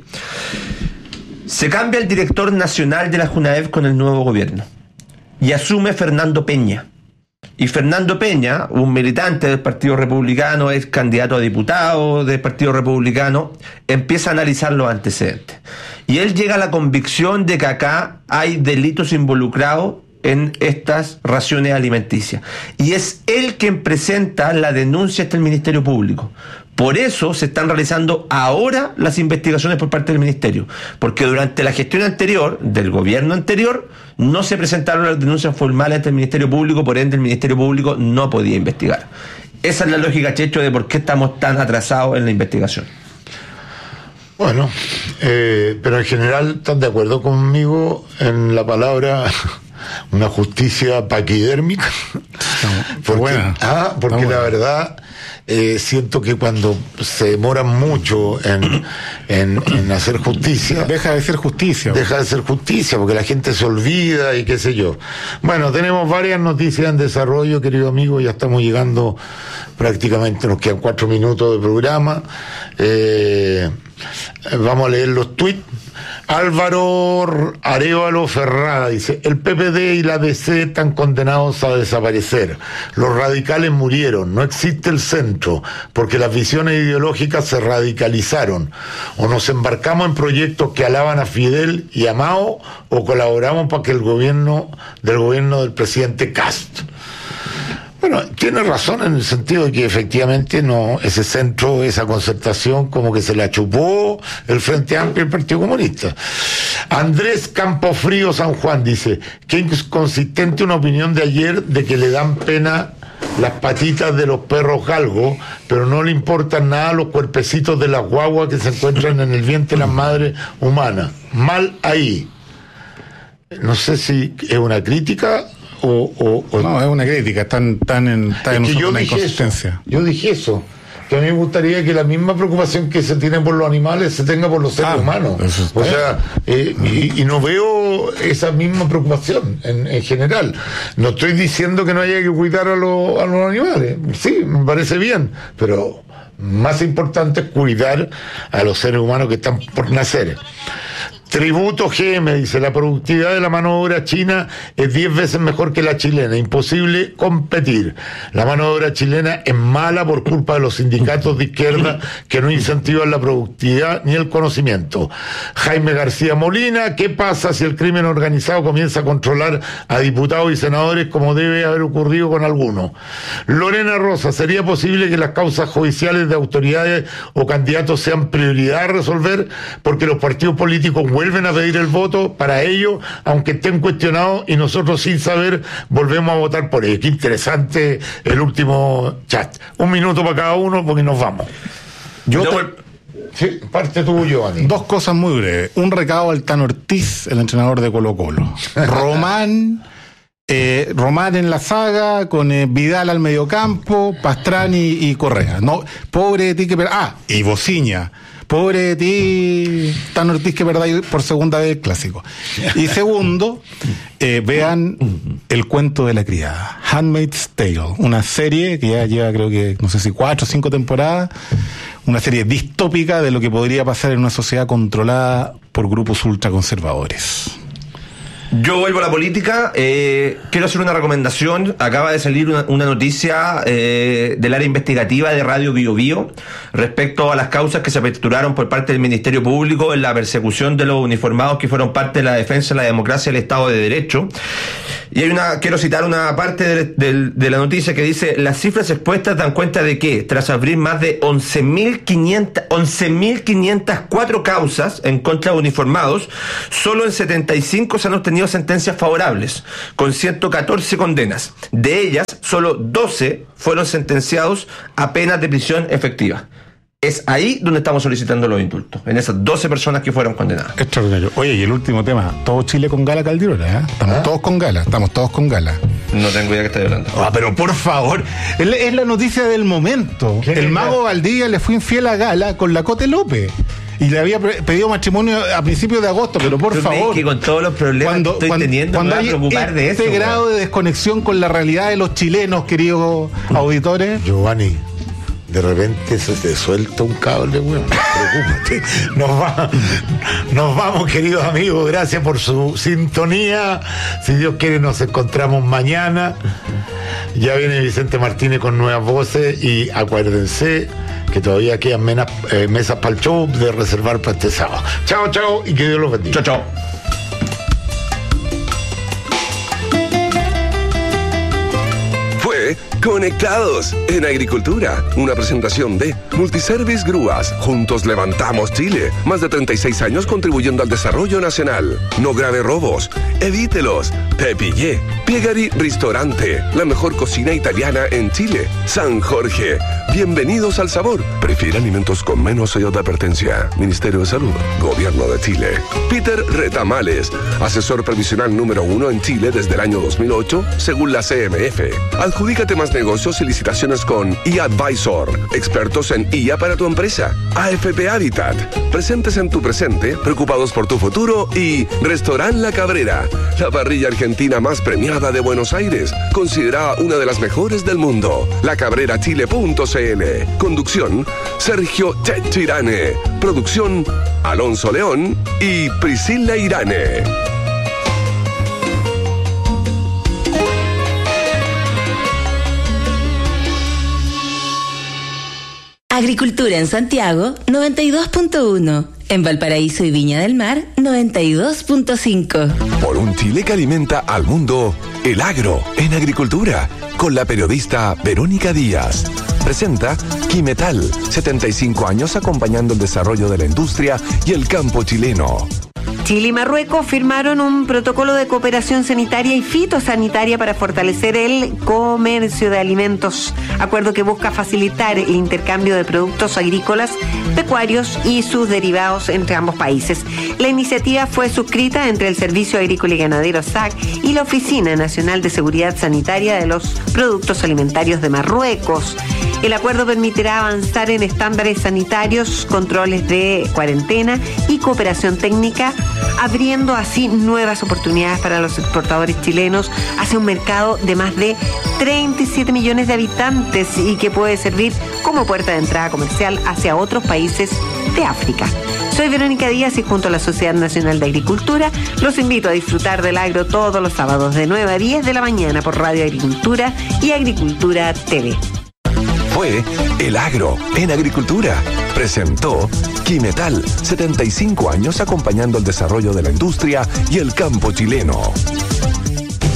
Se cambia el director nacional de la Junaev con el nuevo gobierno y asume Fernando Peña. Y Fernando Peña, un militante del Partido Republicano, es candidato a diputado del Partido Republicano, empieza a analizar los antecedentes. Y él llega a la convicción de que acá hay delitos involucrados en estas raciones alimenticias. Y es él quien presenta la denuncia ante el Ministerio Público. Por eso se están realizando ahora las investigaciones por parte del Ministerio, porque durante la gestión anterior, del gobierno anterior, no se presentaron las denuncias formales ante el Ministerio Público, por ende el Ministerio Público no podía investigar. Esa es la lógica, Checho, de por qué estamos tan atrasados en la investigación. Bueno, eh, pero en general, ¿están de acuerdo conmigo en la palabra una justicia paquidérmica? Porque, buena. Ah, porque la verdad... Eh, siento que cuando se demoran mucho en, en, en hacer justicia, deja de ser justicia deja de ser justicia porque la gente se olvida y qué sé yo. Bueno, tenemos varias noticias en desarrollo, querido amigo, ya estamos llegando prácticamente, nos quedan cuatro minutos de programa. Eh, vamos a leer los tweets. Álvaro Arévalo Ferrada dice: el P P D y la D C están condenados a desaparecer. Los radicales murieron, no existe el centro, porque las visiones ideológicas se radicalizaron. O nos embarcamos en proyectos que alaban a Fidel y a Mao, o colaboramos para que el gobierno del gobierno del presidente Cast. Bueno, tiene razón en el sentido de que efectivamente no, ese centro, esa concertación, como que se la chupó el Frente Amplio y el Partido Comunista. Andrés Campofrío San Juan dice: qué inconsistente una opinión de ayer de que le dan pena las patitas de los perros galgos, pero no le importan nada los cuerpecitos de las guaguas que se encuentran en el vientre de las madres humanas. Mal ahí. No sé si es una crítica O, o, o no, es una crítica, están, están en, están es en una inconsistencia. Eso, yo dije eso, que a mí me gustaría que la misma preocupación que se tiene por los animales se tenga por los seres ah, humanos. O sea, eh, y, y no veo esa misma preocupación en, en general. No estoy diciendo que no haya que cuidar a, lo, a los animales, sí, me parece bien, pero más importante es cuidar a los seres humanos que están por nacer. Tributo G M dice: la productividad de la mano de obra china es diez veces mejor que la chilena, imposible competir. La mano de obra chilena es mala por culpa de los sindicatos de izquierda que no incentivan la productividad ni el conocimiento. Jaime García Molina: ¿qué pasa si el crimen organizado comienza a controlar a diputados y senadores como debe haber ocurrido con algunos? Lorena Rosa: ¿sería posible que las causas judiciales de autoridades o candidatos sean prioridad a resolver porque los partidos políticos vuelven a pedir el voto para ellos, aunque estén cuestionados, y nosotros sin saber volvemos a votar por ellos? Qué interesante el último chat. Un minuto para cada uno porque nos vamos. Yo No, te- Sí, parte tuyo, Giovanni. Dos cosas muy breves. Un recado al Tano Ortiz, el entrenador de Colo Colo. Román, eh, Román en la saga, con eh, Vidal al mediocampo, Pastrani y Correa. No, pobre de ti que per- Ah, y Bociña. Pobre de ti, Tano Ortiz, que perdáis por segunda vez el clásico. Y segundo, eh, vean El cuento de la criada, Handmaid's Tale, una serie que ya lleva, creo que, no sé si cuatro o cinco temporadas, una serie distópica de lo que podría pasar en una sociedad controlada por grupos ultraconservadores. Yo vuelvo a la política. Eh, quiero hacer una recomendación. Acaba de salir una, una noticia eh, del área investigativa de Radio Bio Bio respecto a las causas que se aperturaron por parte del Ministerio Público en la persecución de los uniformados que fueron parte de la defensa de la democracia y el Estado de Derecho. Y hay una, quiero citar una parte de, de, de la noticia que dice: las cifras expuestas dan cuenta de que, tras abrir más de once mil quinientas cuatro causas en contra de uniformados, solo en setenta y cinco se han obtenido sentencias favorables, con ciento catorce condenas. De ellas, solo doce fueron sentenciados a penas de prisión efectiva. Es ahí donde estamos solicitando los indultos, en esas doce personas que fueron condenadas. Extraordinario. Oye, y el último tema, todo Chile con gala Calderona, ¿eh? Estamos ¿Ah? todos con gala, estamos todos con gala. No tengo idea que estoy hablando. Ah, pero por favor, es, es la noticia del momento. El mago Valdivia le fue infiel a Gala con la Cote López. Y le había pedido matrimonio a principios de agosto, pero por ¿Tú favor. que con todos los problemas cuando, que estoy cuando, teniendo cuando me voy a preocupar de eso? Este grado de desconexión con la realidad de los chilenos, queridos auditores. Giovanni, de repente se te suelta un cable, weón. Preocúpate. Nos, va, nos vamos, queridos amigos. Gracias por su sintonía. Si Dios quiere, nos encontramos mañana. Ya viene Vicente Martínez con nuevas voces. Y acuérdense que todavía quedan menas, eh, mesas para el show de reservar para este sábado. Chao, chao, y que Dios los bendiga. Chao, chao. Fue Conectados en Agricultura, una presentación de Multiservice Grúas. Juntos levantamos Chile. Más de treinta y seis años contribuyendo al desarrollo nacional. No grave robos, evítelos. Te pillé. Piegari Ristorante, la mejor cocina italiana en Chile. San Jorge. Bienvenidos al sabor. Prefiere alimentos con menos sello de advertencia. Ministerio de Salud, Gobierno de Chile. Peter Retamales, asesor previsional número uno en Chile desde el año dos mil ocho, según la C M F. Adjudícate más negocios y licitaciones con eAdvisor, expertos en I A para tu empresa. A F P Habitat, presentes en tu presente, preocupados por tu futuro. Y Restaurant La Cabrera, la parrilla argentina más premiada de Buenos Aires, considerada una de las mejores del mundo. la cabrera chile punto c l. Conducción, Sergio Checho Irane. Producción, Alonso León y Priscila Irane. Agricultura en Santiago, noventa y dos punto uno. En Valparaíso y Viña del Mar, noventa y dos punto cinco. Por un Chile que alimenta al mundo, El Agro en Agricultura, con la periodista Verónica Díaz. Presenta Quimetal, setenta y cinco años acompañando el desarrollo de la industria y el campo chileno. Chile y Marruecos firmaron un protocolo de cooperación sanitaria y fitosanitaria para fortalecer el comercio de alimentos, acuerdo que busca facilitar el intercambio de productos agrícolas, pecuarios y sus derivados entre ambos países. La iniciativa fue suscrita entre el Servicio Agrícola y Ganadero S A C y la Oficina Nacional de Seguridad Sanitaria de los Productos Alimentarios de Marruecos. El acuerdo permitirá avanzar en estándares sanitarios, controles de cuarentena y cooperación técnica, abriendo así nuevas oportunidades para los exportadores chilenos hacia un mercado de más de treinta y siete millones de habitantes y que puede servir como puerta de entrada comercial hacia otros países de África. Soy Verónica Díaz y junto a la Sociedad Nacional de Agricultura los invito a disfrutar del agro todos los sábados de nueve a diez de la mañana por Radio Agricultura y Agricultura T V. Fue El Agro en Agricultura. Presentó Quimetal, setenta y cinco años acompañando el desarrollo de la industria y el campo chileno.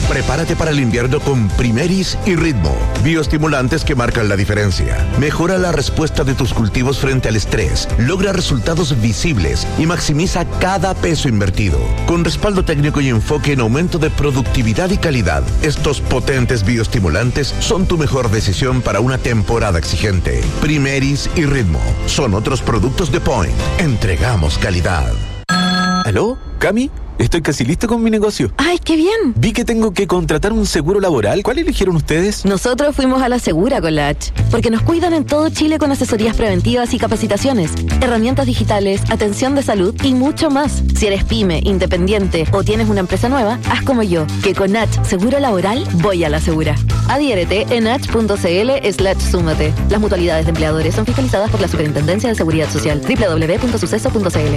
Prepárate para el invierno con Primeris y Ritmo, bioestimulantes que marcan la diferencia. Mejora la respuesta de tus cultivos frente al estrés, logra resultados visibles y maximiza cada peso invertido. Con respaldo técnico y enfoque en aumento de productividad y calidad, estos potentes bioestimulantes son tu mejor decisión para una temporada exigente. Primeris y Ritmo son otros productos de Point. Entregamos calidad. ¿Aló? ¿Cami? Estoy casi listo con mi negocio. ¡Ay, qué bien! Vi que tengo que contratar un seguro laboral. ¿Cuál eligieron ustedes? Nosotros fuimos a la Segura con la H, porque nos cuidan en todo Chile con asesorías preventivas y capacitaciones, herramientas digitales, atención de salud y mucho más. Si eres pyme, independiente o tienes una empresa nueva, haz como yo, que con H Seguro Laboral voy a la Segura. Adhiérete en h.cl slash súmate. Las mutualidades de empleadores son fiscalizadas por la Superintendencia de Seguridad Social. doble u doble u doble u punto suceso punto c l.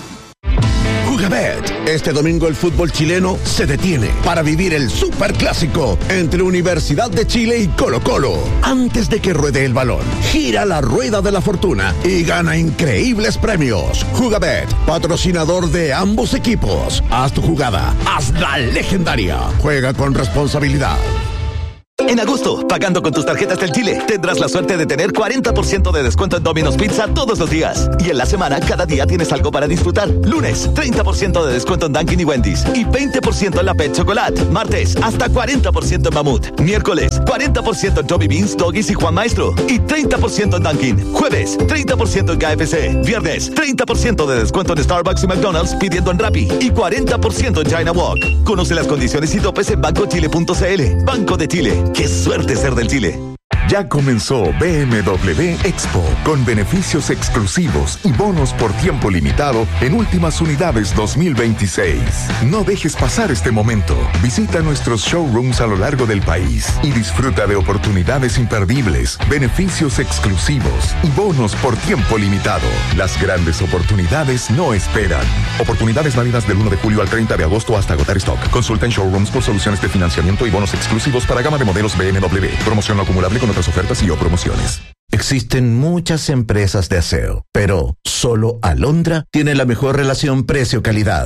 Jugabet. Este domingo el fútbol chileno se detiene para vivir el superclásico entre Universidad de Chile y Colo-Colo. Antes de que ruede el balón, gira la rueda de la fortuna y gana increíbles premios. Jugabet, patrocinador de ambos equipos. Haz tu jugada, hazla legendaria. Juega con responsabilidad. En agosto, pagando con tus tarjetas del Chile, tendrás la suerte de tener cuarenta por ciento de descuento en Domino's Pizza todos los días. Y en la semana, cada día tienes algo para disfrutar. Lunes, treinta por ciento de descuento en Dunkin' y Wendy's. Y veinte por ciento en la Pet Chocolate. Martes, hasta cuarenta por ciento en Mamut. Miércoles, cuarenta por ciento en Tommy Beans, Doggies y Juan Maestro. Y treinta por ciento en Dunkin'. Jueves, treinta por ciento en K F C. Viernes, treinta por ciento de descuento en Starbucks y McDonald's pidiendo en Rappi. Y cuarenta por ciento en China Walk. Conoce las condiciones y topes en banco chile punto c l. Banco de Chile. ¡Qué suerte ser del Chile! Ya comenzó B M W Expo, con beneficios exclusivos y bonos por tiempo limitado en últimas unidades dos mil veintiséis. No dejes pasar este momento. Visita nuestros showrooms a lo largo del país y disfruta de oportunidades imperdibles, beneficios exclusivos y bonos por tiempo limitado. Las grandes oportunidades no esperan. Oportunidades válidas del uno de julio al treinta de agosto hasta agotar stock. Consulta en showrooms por soluciones de financiamiento y bonos exclusivos para gama de modelos B M W. Promoción no acumulable con otras ofertas y o promociones. Existen muchas empresas de aseo, pero solo Alondra tiene la mejor relación precio-calidad.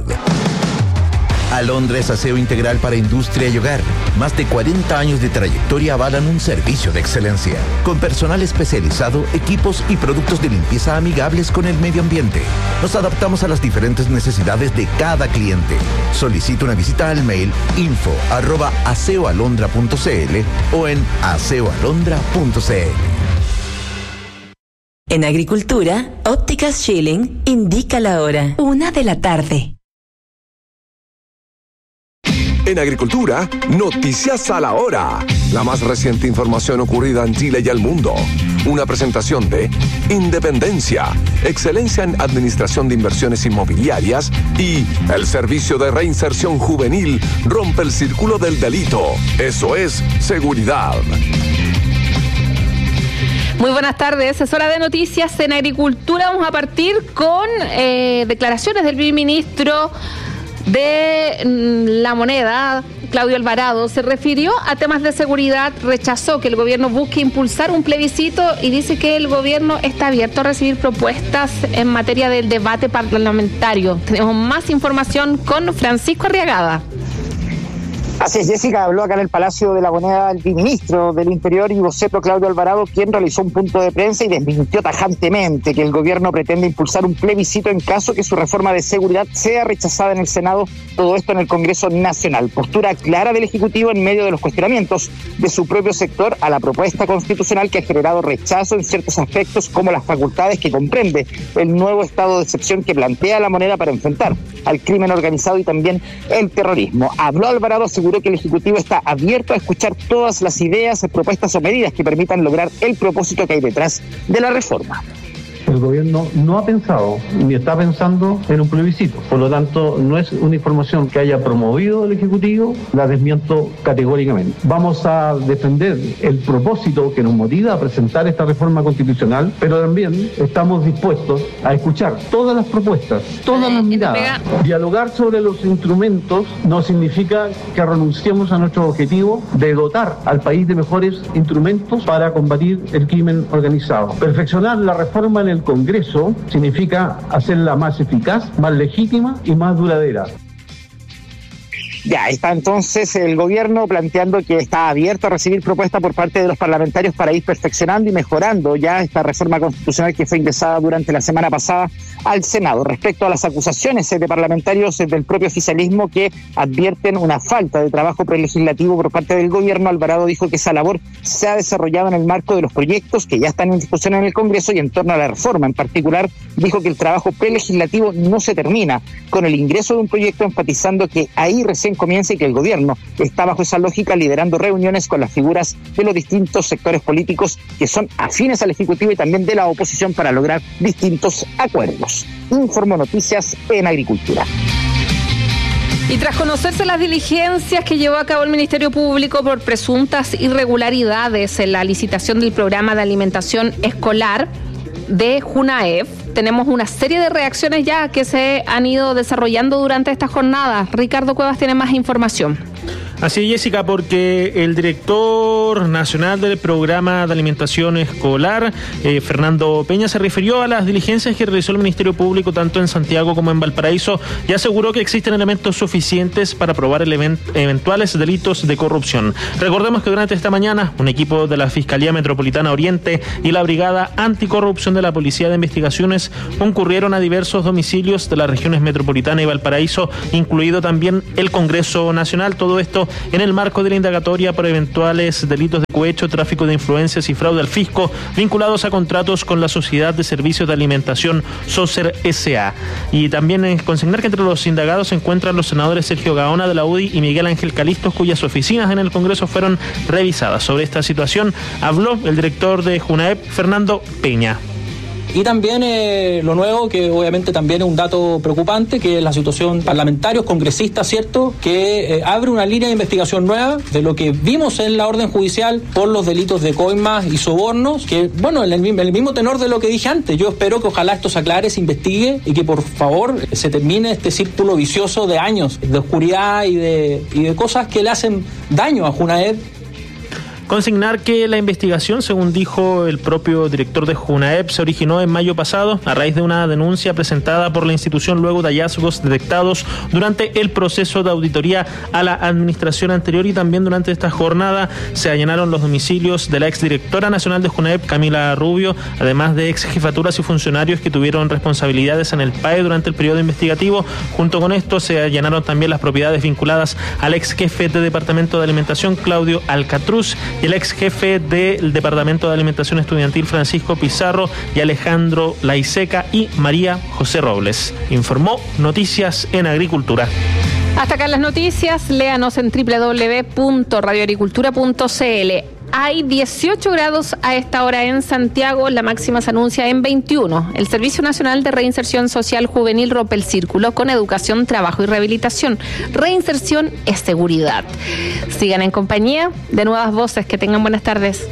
Alondra es aseo integral para industria y hogar. Más de cuarenta años de trayectoria avalan un servicio de excelencia, con personal especializado, equipos y productos de limpieza amigables con el medio ambiente. Nos adaptamos a las diferentes necesidades de cada cliente. Solicita una visita al mail info arroba aseoalondra punto c l o en aseoalondra punto c l. En Agricultura, Ópticas Schilling indica la hora. Una de la tarde. En Agricultura, Noticias a la Hora. La más reciente información ocurrida en Chile y el mundo. Una presentación de Independencia, excelencia en administración de inversiones inmobiliarias y el Servicio de Reinserción Juvenil rompe el círculo del delito. Eso es seguridad. Muy buenas tardes, es hora de noticias en Agricultura. Vamos a partir con eh, declaraciones del primer ministro de La Moneda, Claudio Alvarado. Se refirió a temas de seguridad, rechazó que el gobierno busque impulsar un plebiscito y dice que el gobierno está abierto a recibir propuestas en materia del debate parlamentario. Tenemos más información con Francisco Arriagada. Así es, Jessica, habló acá en el Palacio de la Moneda el ministro del Interior y vocero Claudio Alvarado, quien realizó un punto de prensa y desmintió tajantemente que el gobierno pretende impulsar un plebiscito en caso que su reforma de seguridad sea rechazada en el Senado, todo esto en el Congreso Nacional. Postura clara del Ejecutivo en medio de los cuestionamientos de su propio sector a la propuesta constitucional que ha generado rechazo en ciertos aspectos, como las facultades que comprende el nuevo estado de excepción que plantea la Moneda para enfrentar al crimen organizado y también el terrorismo. Habló Alvarado, aseguró que el Ejecutivo está abierto a escuchar todas las ideas, propuestas o medidas que permitan lograr el propósito que hay detrás de la reforma. El gobierno no ha pensado ni está pensando en un plebiscito. Por lo tanto, no es una información que haya promovido el Ejecutivo, la desmiento categóricamente. Vamos a defender el propósito que nos motiva a presentar esta reforma constitucional, pero también estamos dispuestos a escuchar todas las propuestas, todas las miradas. Dialogar sobre los instrumentos no significa que renunciemos a nuestro objetivo de dotar al país de mejores instrumentos para combatir el crimen organizado. Perfeccionar la reforma en el Congreso significa hacerla más eficaz, más legítima y más duradera. Ya está entonces el gobierno planteando que está abierto a recibir propuestas por parte de los parlamentarios para ir perfeccionando y mejorando ya esta reforma constitucional que fue ingresada durante la semana pasada al Senado. Respecto a las acusaciones de parlamentarios del propio oficialismo que advierten una falta de trabajo prelegislativo por parte del gobierno, Alvarado dijo que esa labor se ha desarrollado en el marco de los proyectos que ya están en discusión en el Congreso y en torno a la reforma. En particular, dijo que el trabajo prelegislativo no se termina con el ingreso de un proyecto, enfatizando que ahí recién comienza y que el gobierno está bajo esa lógica liderando reuniones con las figuras de los distintos sectores políticos que son afines al Ejecutivo y también de la oposición para lograr distintos acuerdos. Informo Noticias en Agricultura. Y tras conocerse las diligencias que llevó a cabo el Ministerio Público por presuntas irregularidades en la licitación del programa de alimentación escolar de JUNAEF, tenemos una serie de reacciones ya que se han ido desarrollando durante esta jornada. Ricardo Cuevas tiene más información. Así es, Jessica, porque el director nacional del programa de alimentación escolar, eh, Fernando Peña, se refirió a las diligencias que realizó el Ministerio Público tanto en Santiago como en Valparaíso y aseguró que existen elementos suficientes para probar el event- eventuales delitos de corrupción. Recordemos que durante esta mañana un equipo de la Fiscalía Metropolitana Oriente y la Brigada Anticorrupción de la Policía de Investigaciones concurrieron a diversos domicilios de las regiones metropolitana y Valparaíso, incluido también el Congreso Nacional. Todo esto en el marco de la indagatoria por eventuales delitos de cohecho, tráfico de influencias y fraude al fisco vinculados a contratos con la Sociedad de Servicios de Alimentación SOSER S A. Y también eh, consignar que entre los indagados se encuentran los senadores Sergio Gaona de la U D I y Miguel Ángel Calistos, cuyas oficinas en el Congreso fueron revisadas. Sobre esta situación habló el director de JUNAEP, Fernando Peña. Y también eh, lo nuevo, que obviamente también es un dato preocupante, que es la situación parlamentarios, congresistas, ¿cierto?, que eh, abre una línea de investigación nueva de lo que vimos en la orden judicial por los delitos de coimas y sobornos, que, bueno, en el, el mismo tenor de lo que dije antes. Yo espero que ojalá esto se aclare, se investigue y que por favor se termine este círculo vicioso de años de oscuridad y de, y de cosas que le hacen daño a JUNAEP. Consignar que la investigación, según dijo el propio director de JUNAEP, se originó en mayo pasado a raíz de una denuncia presentada por la institución luego de hallazgos detectados durante el proceso de auditoría a la administración anterior, y también durante esta jornada se allanaron los domicilios de la exdirectora nacional de JUNAEP, Camila Rubio, además de ex jefaturas y funcionarios que tuvieron responsabilidades en el P A E durante el periodo investigativo. Junto con esto se allanaron también las propiedades vinculadas al ex jefe de Departamento de Alimentación, Claudio Alcatruz, y el ex jefe del Departamento de Alimentación Estudiantil, Francisco Pizarro, y Alejandro Laiseca y María José Robles. Informó Noticias en Agricultura. Hasta acá las noticias, léanos en doble u doble u doble u punto radio agricultura punto c l. Hay dieciocho grados a esta hora en Santiago, la máxima se anuncia en veintiuno. El Servicio Nacional de Reinserción Social Juvenil rompe el círculo con educación, trabajo y rehabilitación. Reinserción es seguridad. Sigan en compañía de Nuevas Voces, que tengan buenas tardes.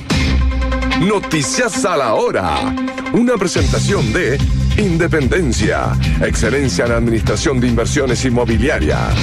Noticias a la hora. Una presentación de Independencia, excelencia en administración de inversiones inmobiliarias.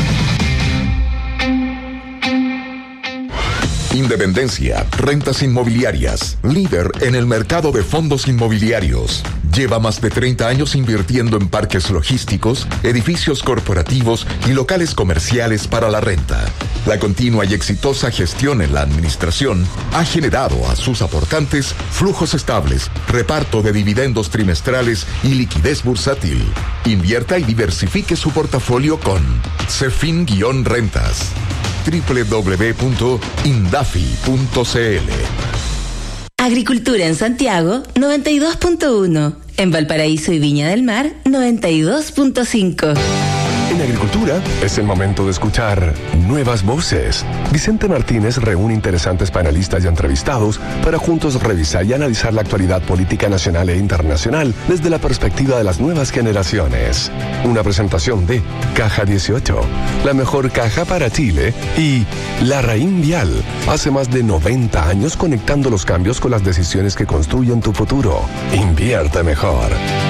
Independencia, rentas inmobiliarias, líder en el mercado de fondos inmobiliarios. Lleva más de treinta años invirtiendo en parques logísticos, edificios corporativos y locales comerciales para la renta. La continua y exitosa gestión en la administración ha generado a sus aportantes flujos estables, reparto de dividendos trimestrales y liquidez bursátil. Invierta y diversifique su portafolio con Cefin-Rentas. doble u doble u doble u punto indafi punto c l. Agricultura en Santiago, noventa y dos punto uno. En Valparaíso y Viña del Mar, noventa y dos punto cinco. En Agricultura es el momento de escuchar Nuevas Voces. Vicente Martínez reúne interesantes panelistas y entrevistados para juntos revisar y analizar la actualidad política nacional e internacional desde la perspectiva de las nuevas generaciones. Una presentación de Caja dieciocho, la mejor caja para Chile, y La Raín Vial, hace más de noventa años conectando los cambios con las decisiones que construyen tu futuro. Invierte mejor.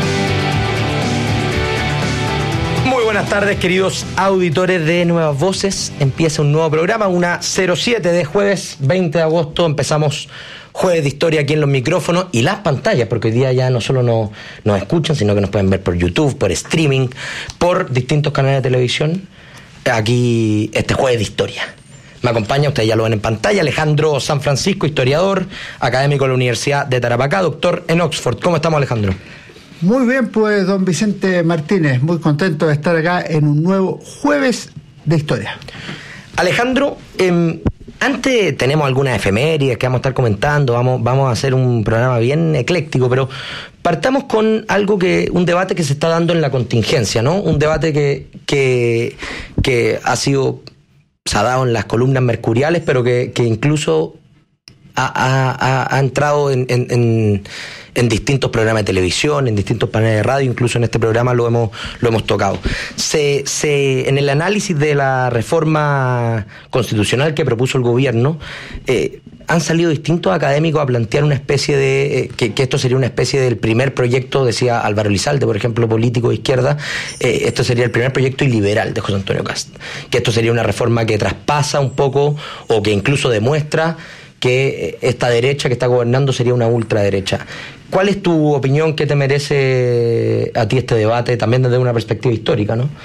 Buenas tardes, queridos auditores de Nuevas Voces. Empieza un nuevo programa, una cero siete de jueves veinte de agosto. Empezamos jueves de historia aquí en los micrófonos y las pantallas, porque hoy día ya no solo nos, nos escuchan, sino que nos pueden ver por YouTube, por streaming, por distintos canales de televisión. aquí este jueves de historia. Me acompaña, ustedes ya lo ven en pantalla, Alejandro San Francisco, historiador, académico de la Universidad de Tarapacá, doctor en Oxford. ¿Cómo estamos, Alejandro? Muy bien, pues, don Vicente Martínez, muy contento de estar acá en un nuevo jueves de historia. Alejandro, eh, antes tenemos algunas efemérides que vamos a estar comentando, vamos, vamos a hacer un programa bien ecléctico, pero partamos con algo que, un debate que se está dando en la contingencia, ¿no? Un debate que, que, que ha sido, se ha dado en las columnas mercuriales, pero que, que incluso ha, ha, ha entrado en, en, en, en distintos programas de televisión, en distintos paneles de radio, incluso en este programa lo hemos, lo hemos tocado. Se, se, en el análisis de la reforma constitucional que propuso el gobierno, eh, han salido distintos académicos a plantear una especie de, eh, que, que esto sería una especie del primer proyecto, decía Álvaro Elizalde, por ejemplo, político de izquierda, eh, esto sería el primer proyecto iliberal de José Antonio Kast, que esto sería una reforma que traspasa un poco, o que incluso demuestra que esta derecha que está gobernando sería una ultraderecha. ¿Cuál es tu opinión? ¿Qué te merece a ti este debate, también desde una perspectiva histórica, no?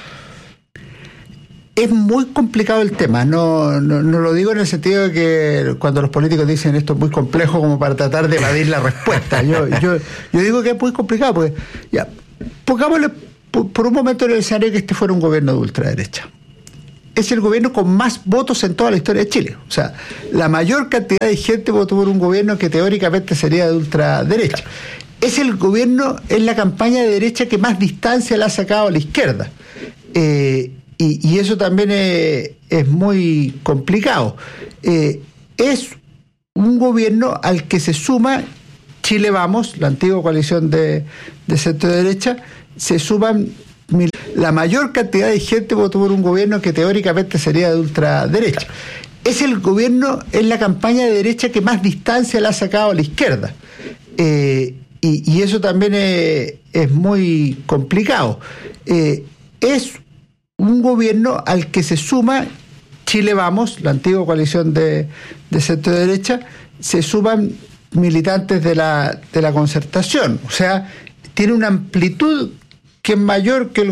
Es muy complicado el tema, no, no, no lo digo en el sentido de que cuando los políticos dicen esto es muy complejo como para tratar de evadir la respuesta. Yo, yo, yo digo que es muy complicado, porque ya, pongámosle por, por un momento en el escenario que este fuera un gobierno de ultraderecha. Es el gobierno con más votos en toda la historia de Chile. O sea, la mayor cantidad de gente votó por un gobierno que teóricamente sería de ultraderecha. Es el gobierno, es la campaña de derecha que más distancia le ha sacado a la izquierda. Eh, y, y eso también es, es muy complicado. Eh, es un gobierno al que se suma Chile Vamos, la antigua coalición de, de centro-derecha, se suman mil, la mayor cantidad de gente votó por un gobierno que teóricamente sería de ultraderecha. Es el gobierno, es la campaña de derecha que más distancia le ha sacado a la izquierda. Eh, y, y eso también es, es muy complicado. Eh, es un gobierno al que se suma Chile Vamos, la antigua coalición de, de centro-derecha, se suman militantes de la, de la Concertación. O sea, tiene una amplitud que es mayor que el